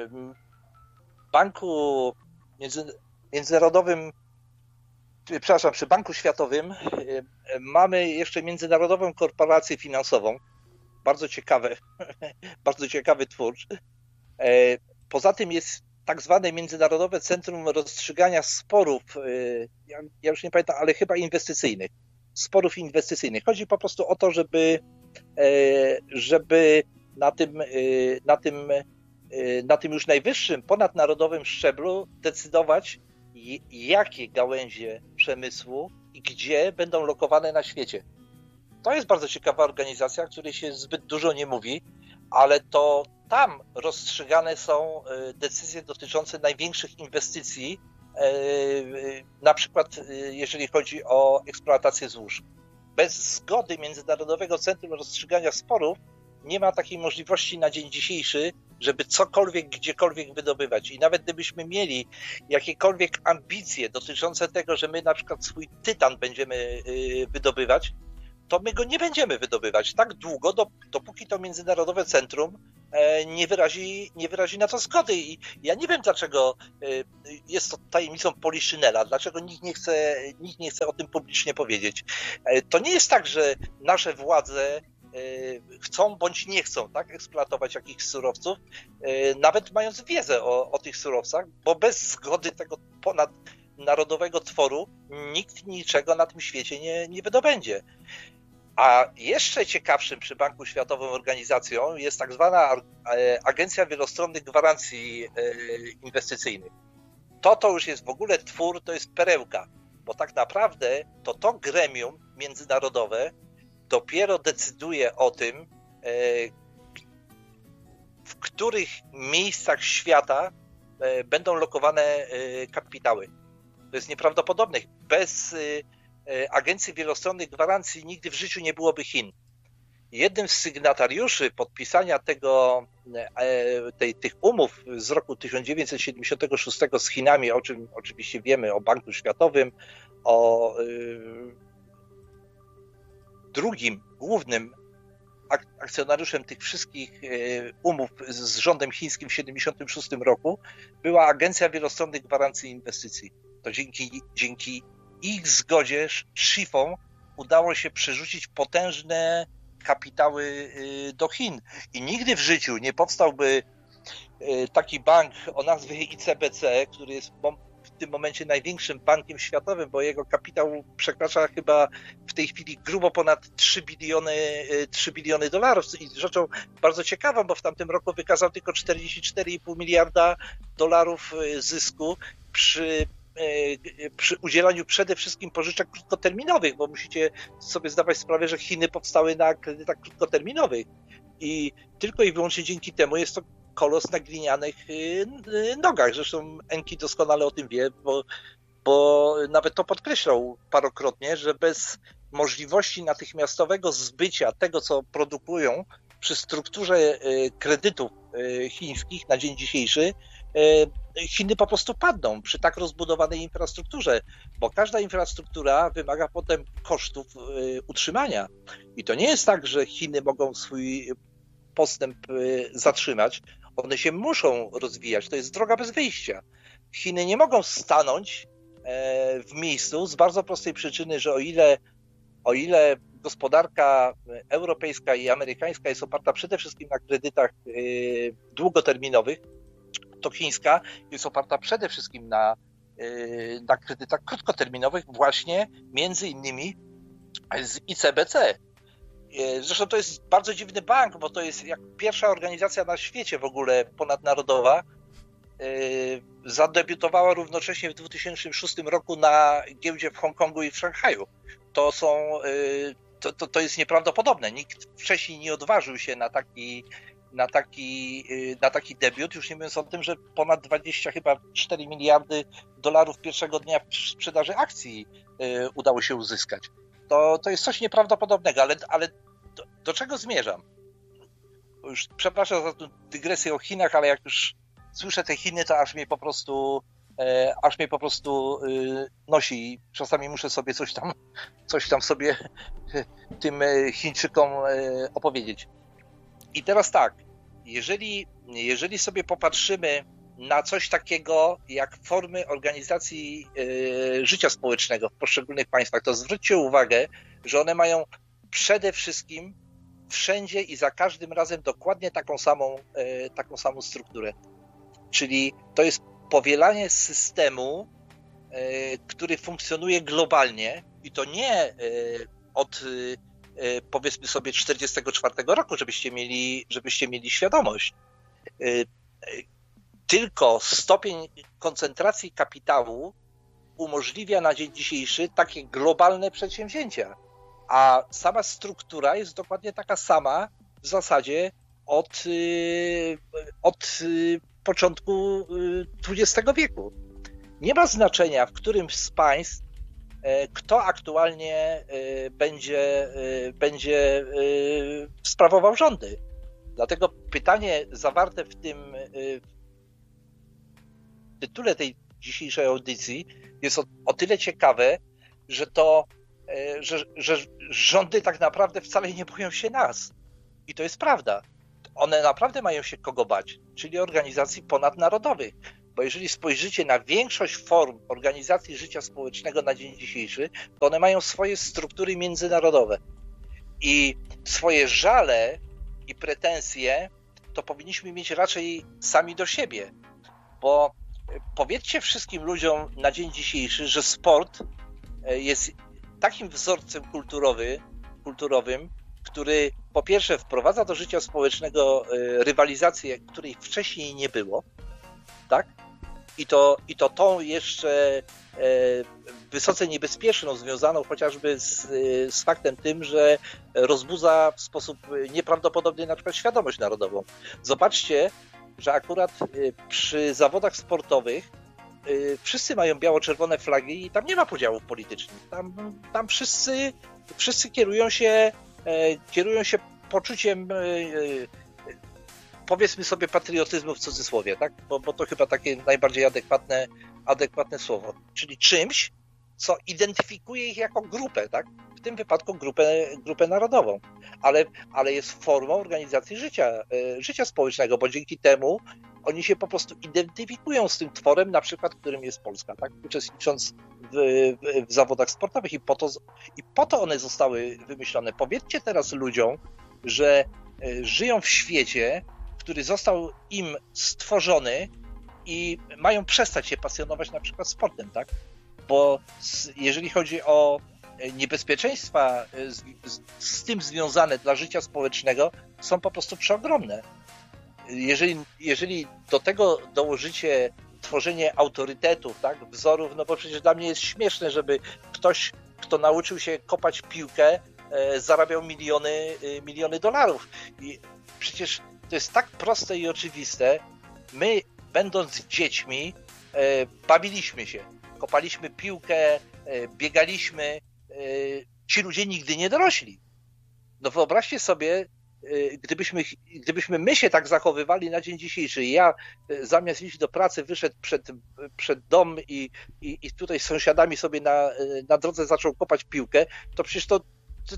Banku Międzynarodowym, przepraszam, przy Banku Światowym mamy jeszcze Międzynarodową Korporację Finansową. Bardzo ciekawe, bardzo ciekawy twór. Poza tym jest tak zwane Międzynarodowe Centrum Rozstrzygania Sporów, ja, ja już nie pamiętam, ale chyba inwestycyjnych. Sporów inwestycyjnych. Chodzi po prostu o to, żeby, żeby na tym, na tym, na tym już najwyższym, ponadnarodowym szczeblu decydować, jakie gałęzie przemysłu i gdzie będą lokowane na świecie. To jest bardzo ciekawa organizacja, o której się zbyt dużo nie mówi, ale to tam rozstrzygane są decyzje dotyczące największych inwestycji, na przykład jeżeli chodzi o eksploatację złóż. Bez zgody Międzynarodowego Centrum Rozstrzygania Sporów nie ma takiej możliwości na dzień dzisiejszy, żeby cokolwiek, gdziekolwiek wydobywać. I nawet gdybyśmy mieli jakiekolwiek ambicje dotyczące tego, że my na przykład swój tytan będziemy wydobywać, to my go nie będziemy wydobywać tak długo, dopóki to Międzynarodowe Centrum nie wyrazi, nie wyrazi na to zgody. I ja nie wiem, dlaczego jest to tajemnicą Poliszynela, dlaczego nikt nie chce, nikt nie chce o tym publicznie powiedzieć. To nie jest tak, że nasze władze chcą bądź nie chcą tak eksploatować jakichś surowców, nawet mając wiedzę o, o tych surowcach, bo bez zgody tego ponadnarodowego tworu nikt niczego na tym świecie nie, nie wydobędzie. A jeszcze ciekawszym przy Banku Światowym organizacją jest tak zwana Agencja Wielostronnych Gwarancji Inwestycyjnych. To to już jest w ogóle twór, to jest perełka, bo tak naprawdę to to gremium międzynarodowe dopiero decyduje o tym, w których miejscach świata będą lokowane kapitały. To jest nieprawdopodobne. Bez Agencji Wielostronnych Gwarancji nigdy w życiu nie byłoby Chin. Jednym z sygnatariuszy podpisania tego, tej, tych umów z roku tysiąc dziewięćset siedemdziesiątego szóstego z Chinami, o czym oczywiście wiemy, o Banku Światowym, o drugim głównym akcjonariuszem tych wszystkich umów z rządem chińskim w tysiąc dziewięćset siedemdziesiątym szóstym roku była Agencja Wielostronnych Gwarancji Inwestycji. To dzięki, dzięki ich zgodzie szifom udało się przerzucić potężne kapitały do Chin. I nigdy w życiu nie powstałby taki bank o nazwie I C B C, który jest w tym momencie największym bankiem światowym, bo jego kapitał przekracza chyba w tej chwili grubo ponad trzy biliony, trzy biliony dolarów. I rzeczą bardzo ciekawą, bo w tamtym roku wykazał tylko czterdzieści cztery i pół miliarda dolarów zysku przy przy udzielaniu przede wszystkim pożyczek krótkoterminowych, bo musicie sobie zdawać sprawę, że Chiny powstały na kredytach krótkoterminowych i tylko i wyłącznie dzięki temu jest to kolos na glinianych nogach. Zresztą Enki doskonale o tym wie, bo, bo nawet to podkreślał parokrotnie, że bez możliwości natychmiastowego zbycia tego, co produkują przy strukturze kredytów chińskich na dzień dzisiejszy, Chiny po prostu padną przy tak rozbudowanej infrastrukturze, bo każda infrastruktura wymaga potem kosztów utrzymania. I to nie jest tak, że Chiny mogą swój postęp zatrzymać. One się muszą rozwijać. To jest droga bez wyjścia. Chiny nie mogą stanąć w miejscu z bardzo prostej przyczyny, że o ile, o ile gospodarka europejska i amerykańska jest oparta przede wszystkim na kredytach długoterminowych, to chińska jest oparta przede wszystkim na, na kredytach krótkoterminowych właśnie między innymi z I C B C. Zresztą to jest bardzo dziwny bank, bo to jest jak pierwsza organizacja na świecie w ogóle ponadnarodowa. Zadebiutowała równocześnie w dwa tysiące szóstym roku na giełdzie w Hongkongu i w Szanghaju. To są, to, to, to jest nieprawdopodobne. Nikt wcześniej nie odważył się na taki na taki, na taki debiut, już nie mówiąc o tym, że ponad dwadzieścia chyba cztery miliardy dolarów pierwszego dnia sprzedaży akcji udało się uzyskać. To, to jest coś nieprawdopodobnego, ale, ale do, do czego zmierzam? Już przepraszam za tę dygresję o Chinach, ale jak już słyszę te Chiny, to aż mnie po prostu e, aż mnie po prostu e, nosi. Czasami muszę sobie coś tam coś tam sobie tym Chińczykom e, opowiedzieć. I teraz tak, jeżeli, jeżeli sobie popatrzymy na coś takiego jak formy organizacji y, życia społecznego w poszczególnych państwach, to zwróćcie uwagę, że one mają przede wszystkim wszędzie i za każdym razem dokładnie taką samą, y, taką samą strukturę. Czyli to jest powielanie systemu, y, który funkcjonuje globalnie i to nie y, od y, powiedzmy sobie czterdziestego czwartego roku, żebyście mieli, żebyście mieli świadomość. Tylko stopień koncentracji kapitału umożliwia na dzień dzisiejszy takie globalne przedsięwzięcia, a sama struktura jest dokładnie taka sama w zasadzie od, od początku dwudziestego wieku. Nie ma znaczenia, w którym z państw kto aktualnie będzie, będzie sprawował rządy. Dlatego pytanie zawarte w tym w tytule tej dzisiejszej audycji jest o, o tyle ciekawe, że to, że, że rządy tak naprawdę wcale nie boją się nas. I to jest prawda. one naprawdę mają się kogo bać, czyli organizacji ponadnarodowych. Bo jeżeli spojrzycie na większość form organizacji życia społecznego na dzień dzisiejszy, to one mają swoje struktury międzynarodowe. I swoje żale i pretensje to powinniśmy mieć raczej sami do siebie. Bo powiedzcie wszystkim ludziom na dzień dzisiejszy, że sport jest takim wzorcem kulturowy, kulturowym, który po pierwsze wprowadza do życia społecznego rywalizację, której wcześniej nie było, tak? I to, i to tą jeszcze wysoce niebezpieczną, związaną chociażby z, z faktem tym, że rozbudza w sposób nieprawdopodobny na przykład świadomość narodową. Zobaczcie, że akurat przy zawodach sportowych wszyscy mają biało-czerwone flagi i tam nie ma podziałów politycznych. Tam, tam wszyscy, wszyscy kierują się, kierują się poczuciem, powiedzmy sobie, patriotyzmu w cudzysłowie, tak? Bo, bo to chyba takie najbardziej adekwatne, adekwatne słowo. Czyli czymś, co identyfikuje ich jako grupę, tak? W tym wypadku grupę, grupę narodową, ale, ale jest formą organizacji życia, życia społecznego, bo dzięki temu oni się po prostu identyfikują z tym tworem, na przykład, którym jest Polska, tak? Uczestnicząc w, w, w zawodach sportowych i po, to, i po to one zostały wymyślone. Powiedzcie teraz ludziom, że żyją w świecie, który został im stworzony i mają przestać się pasjonować na przykład sportem, tak? Bo jeżeli chodzi o niebezpieczeństwa z, z, z tym związane dla życia społecznego, są po prostu przeogromne. Jeżeli, jeżeli do tego dołożycie tworzenie autorytetów, tak, wzorów, no bo przecież dla mnie jest śmieszne, żeby ktoś, kto nauczył się kopać piłkę, e, zarabiał miliony, e, miliony dolarów. I przecież to jest tak proste i oczywiste. My, będąc dziećmi, e, bawiliśmy się, kopaliśmy piłkę, e, biegaliśmy. E, ci ludzie nigdy nie dorośli. No wyobraźcie sobie, Gdybyśmy, gdybyśmy my się tak zachowywali na dzień dzisiejszy, ja zamiast iść do pracy wyszedł przed, przed dom i, i, i tutaj z sąsiadami sobie na, na drodze zaczął kopać piłkę, to przecież to, to,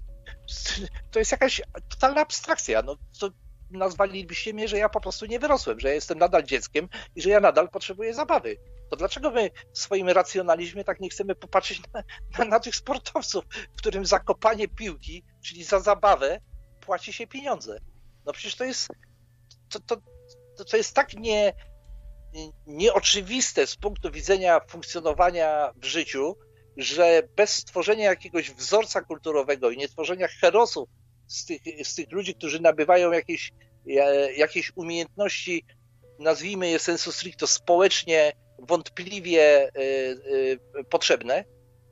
to jest jakaś totalna abstrakcja. No, to nazwalibyście mnie, że ja po prostu nie wyrosłem, że ja jestem nadal dzieckiem i że ja nadal potrzebuję zabawy. To dlaczego my w swoim racjonalizmie tak nie chcemy popatrzeć na, na, na tych sportowców, którym za kopanie piłki, czyli za zabawę, płaci się pieniądze. No przecież to jest to, to, to jest tak nie, nieoczywiste z punktu widzenia funkcjonowania w życiu, że bez stworzenia jakiegoś wzorca kulturowego i nie tworzenia herosów z tych, z tych ludzi, którzy nabywają jakieś, jakieś umiejętności, nazwijmy je sensu stricto społecznie wątpliwie y, y, potrzebne,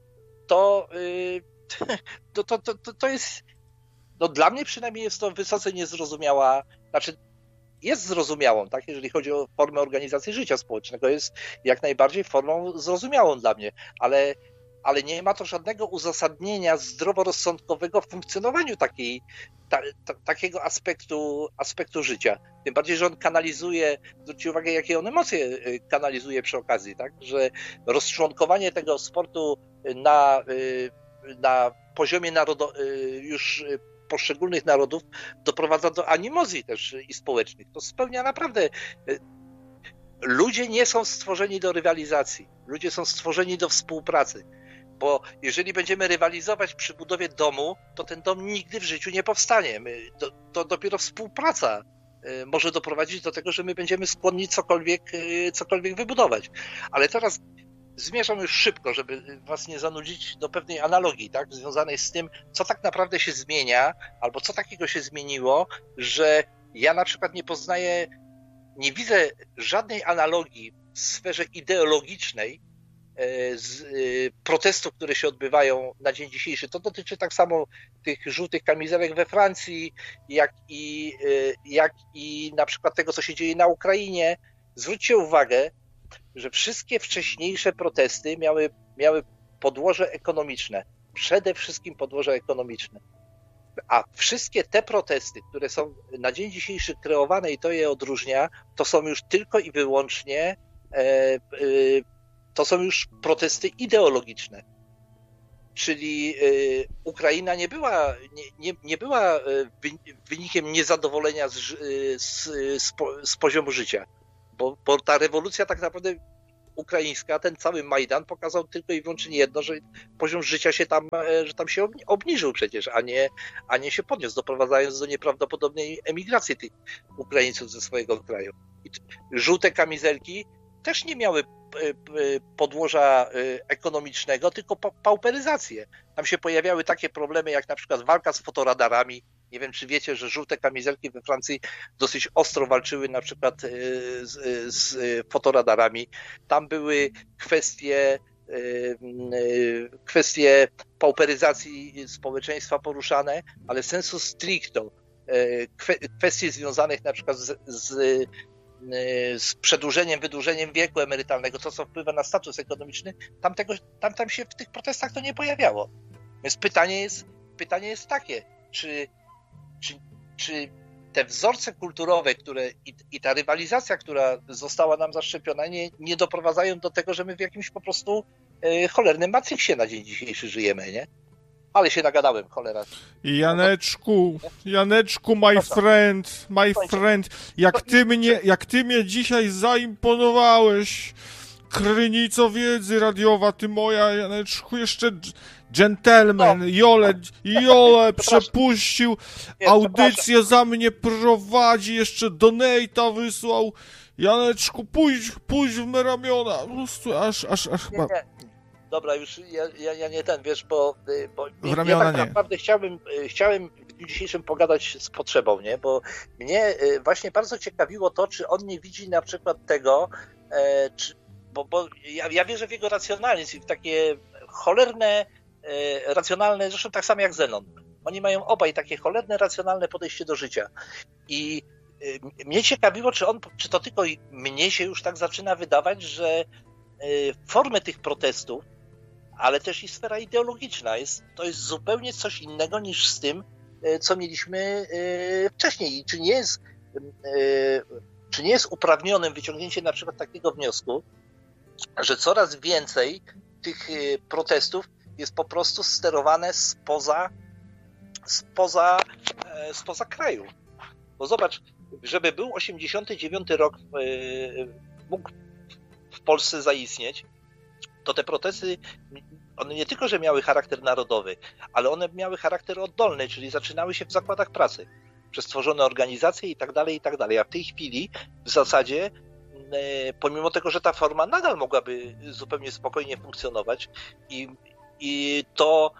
to, y, to, to, to, to jest no dla mnie przynajmniej jest to wysoce niezrozumiała, znaczy jest zrozumiałą, tak, jeżeli chodzi o formę organizacji życia społecznego, jest jak najbardziej formą zrozumiałą dla mnie, ale, ale nie ma to żadnego uzasadnienia zdroworozsądkowego w funkcjonowaniu takiej, ta, ta, takiego aspektu, aspektu życia. Tym bardziej, że on kanalizuje, zwróćcie uwagę, jakie on emocje kanalizuje przy okazji, tak, że rozczłonkowanie tego sportu na, na poziomie narodo, już poszczególnych narodów doprowadza do animozji też i społecznych. To spełnia naprawdę... Ludzie nie są stworzeni do rywalizacji. Ludzie są stworzeni do współpracy. Bo jeżeli będziemy rywalizować przy budowie domu, to ten dom nigdy w życiu nie powstanie. My, to, to dopiero współpraca może doprowadzić do tego, że my będziemy skłonni cokolwiek, cokolwiek wybudować. Ale teraz zmierzam już szybko, żeby was nie zanudzić, do pewnej analogii, tak, związanej z tym, co tak naprawdę się zmienia, albo co takiego się zmieniło, że ja na przykład nie poznaję, nie widzę żadnej analogii w sferze ideologicznej z protestów, które się odbywają na dzień dzisiejszy. To dotyczy tak samo tych żółtych kamizelek we Francji, jak i, jak i na przykład tego, co się dzieje na Ukrainie. Zwróćcie uwagę, że wszystkie wcześniejsze protesty miały, miały podłoże ekonomiczne. Przede wszystkim podłoże ekonomiczne. A wszystkie te protesty, które są na dzień dzisiejszy kreowane i to je odróżnia, to są już tylko i wyłącznie e, e, to są już protesty ideologiczne. czyli Ukraina nie była, nie, nie, nie była wynikiem niezadowolenia z, z, z, z poziomu życia, bo, bo ta rewolucja tak naprawdę ukraińska, ten cały Majdan pokazał tylko i wyłącznie jedno, że poziom życia się tam, że tam się obniżył przecież, a nie, a nie się podniósł, doprowadzając do nieprawdopodobnej emigracji tych Ukraińców ze swojego kraju. I żółte kamizelki też nie miały podłoża ekonomicznego, tylko pauperyzację. Tam się pojawiały takie problemy, jak na przykład walka z fotoradarami. Nie wiem, czy wiecie, że żółte kamizelki we Francji dosyć ostro walczyły na przykład z, z fotoradarami. Tam były kwestie, kwestie pauperyzacji społeczeństwa poruszane, ale sensu stricto kwestie związanych na przykład z, z z przedłużeniem, wydłużeniem wieku emerytalnego, to co wpływa na status ekonomiczny, tam, tego, tam, tam się w tych protestach to nie pojawiało. Więc pytanie jest, pytanie jest takie, czy, czy, czy te wzorce kulturowe, które i, i ta rywalizacja, która została nam zaszczepiona, nie, nie doprowadzają do tego, że my w jakimś po prostu e, cholernym matrixie na dzień dzisiejszy żyjemy, nie? Ale się nagadałem, cholera. Janeczku, Janeczku, my friend, my friend, jak ty mnie, jak ty mnie dzisiaj zaimponowałeś, krynico wiedzy radiowa, ty moja, Janeczku, jeszcze gentleman, Jole, Jole przepuścił, audycję za mnie prowadzi, jeszcze donate'a wysłał, Janeczku, pójdź, pójdź w me ramiona, po prostu aż, aż, aż chyba... Dobra, już ja, ja, ja nie ten, wiesz, bo, bo w ramiona ja tak nie. naprawdę chciałbym, chciałem w dniu dzisiejszym pogadać z potrzebą, nie? Bo mnie właśnie bardzo ciekawiło to, czy on nie widzi na przykład tego, e, czy, bo, bo ja, ja wierzę w jego racjonalizm i w takie cholerne, e, racjonalne, zresztą tak samo jak Zenon. Oni mają obaj takie cholerne, racjonalne podejście do życia. I e, mnie ciekawiło, czy on, czy to tylko mnie się już tak zaczyna wydawać, że e, formy tych protestów, ale też i sfera ideologiczna jest, to jest zupełnie coś innego niż z tym, co mieliśmy wcześniej. I czy nie jest, czy nie jest uprawnionym wyciągnięcie na przykład takiego wniosku, że coraz więcej tych protestów jest po prostu sterowane spoza, spoza, spoza kraju. Bo zobacz, żeby był osiemdziesiąty dziewiąty rok, mógł w Polsce zaistnieć, to te protesty, one nie tylko, że miały charakter narodowy, ale one miały charakter oddolny, czyli zaczynały się w zakładach pracy, przez tworzone organizacje i tak dalej, i tak dalej. A w tej chwili w zasadzie, pomimo tego, że ta forma nadal mogłaby zupełnie spokojnie funkcjonować i, i to,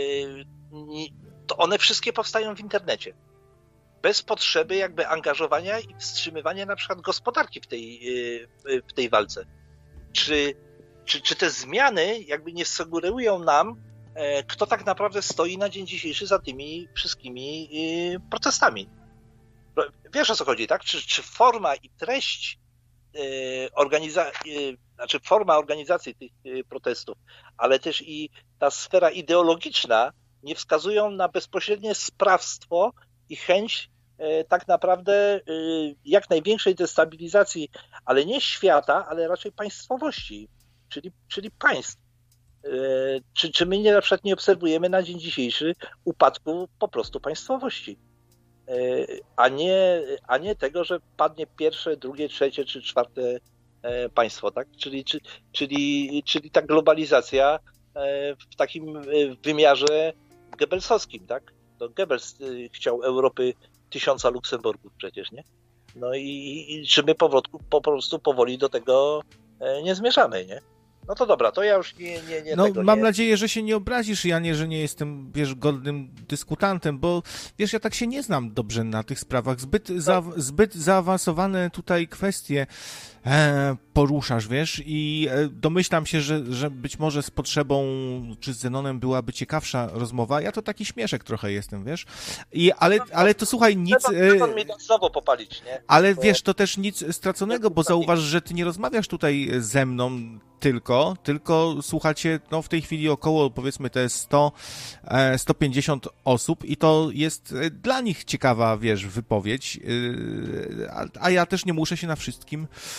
to one wszystkie powstają w internecie. Bez potrzeby jakby angażowania i wstrzymywania na przykład gospodarki w tej, w tej walce. Czy Czy, czy te zmiany jakby nie sugerują nam, e, kto tak naprawdę stoi na dzień dzisiejszy za tymi wszystkimi e, protestami? Wiesz, o co chodzi, tak? Czy, czy forma i treść e, organiza- e, znaczy forma organizacji tych e, protestów, ale też i ta sfera ideologiczna nie wskazują na bezpośrednie sprawstwo i chęć e, tak naprawdę e, jak największej destabilizacji, ale nie świata, ale raczej państwowości. Czyli, czyli państw. Czy, czy my nie, na przykład nie obserwujemy na dzień dzisiejszy upadku po prostu państwowości, a nie, a nie tego, że padnie pierwsze, drugie, trzecie czy czwarte państwo, tak? Czyli, czy, czyli, czyli ta globalizacja w takim wymiarze Goebbelsowskim, tak? To Goebbels chciał Europy tysiąca Luksemburgów przecież, nie? No i, i czy my powrotku, po prostu powoli do tego nie zmierzamy, nie? No to dobra, to ja już nie... nie, nie no tego mam nie... nadzieję, że się nie obrazisz, Janie, że nie jestem, wiesz, godnym dyskutantem, bo, wiesz, ja tak się nie znam dobrze na tych sprawach. Zbyt, no. za, zbyt zaawansowane tutaj kwestie e, poruszasz, wiesz, i e, domyślam się, że, że być może z Potrzebą czy z Zenonem byłaby ciekawsza rozmowa. Ja to taki śmieszek trochę jestem, wiesz, I, ale, ale to słuchaj, nic... Trzeba mi to znowu popalić, nie? Ale bo... wiesz, to też nic straconego, bo zauważ, że ty nie rozmawiasz tutaj ze mną tylko, tylko słuchacie, no w tej chwili około, powiedzmy, te sto, sto pięćdziesiąt osób i to jest dla nich ciekawa, wiesz, wypowiedź, a, a ja też nie muszę się na wszystkim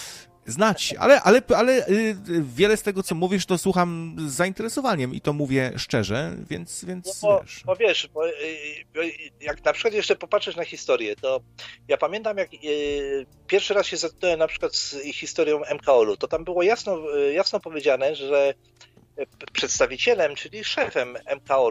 znać, ale, ale, ale wiele z tego, co mówisz, to słucham z zainteresowaniem i to mówię szczerze, więc, więc no bo, wiesz. Bo wiesz, bo, jak na przykład jeszcze popatrzysz na historię, to ja pamiętam, jak pierwszy raz się zetknąłem na przykład z historią M K O-u, to tam było jasno, jasno powiedziane, że przedstawicielem, czyli szefem M K O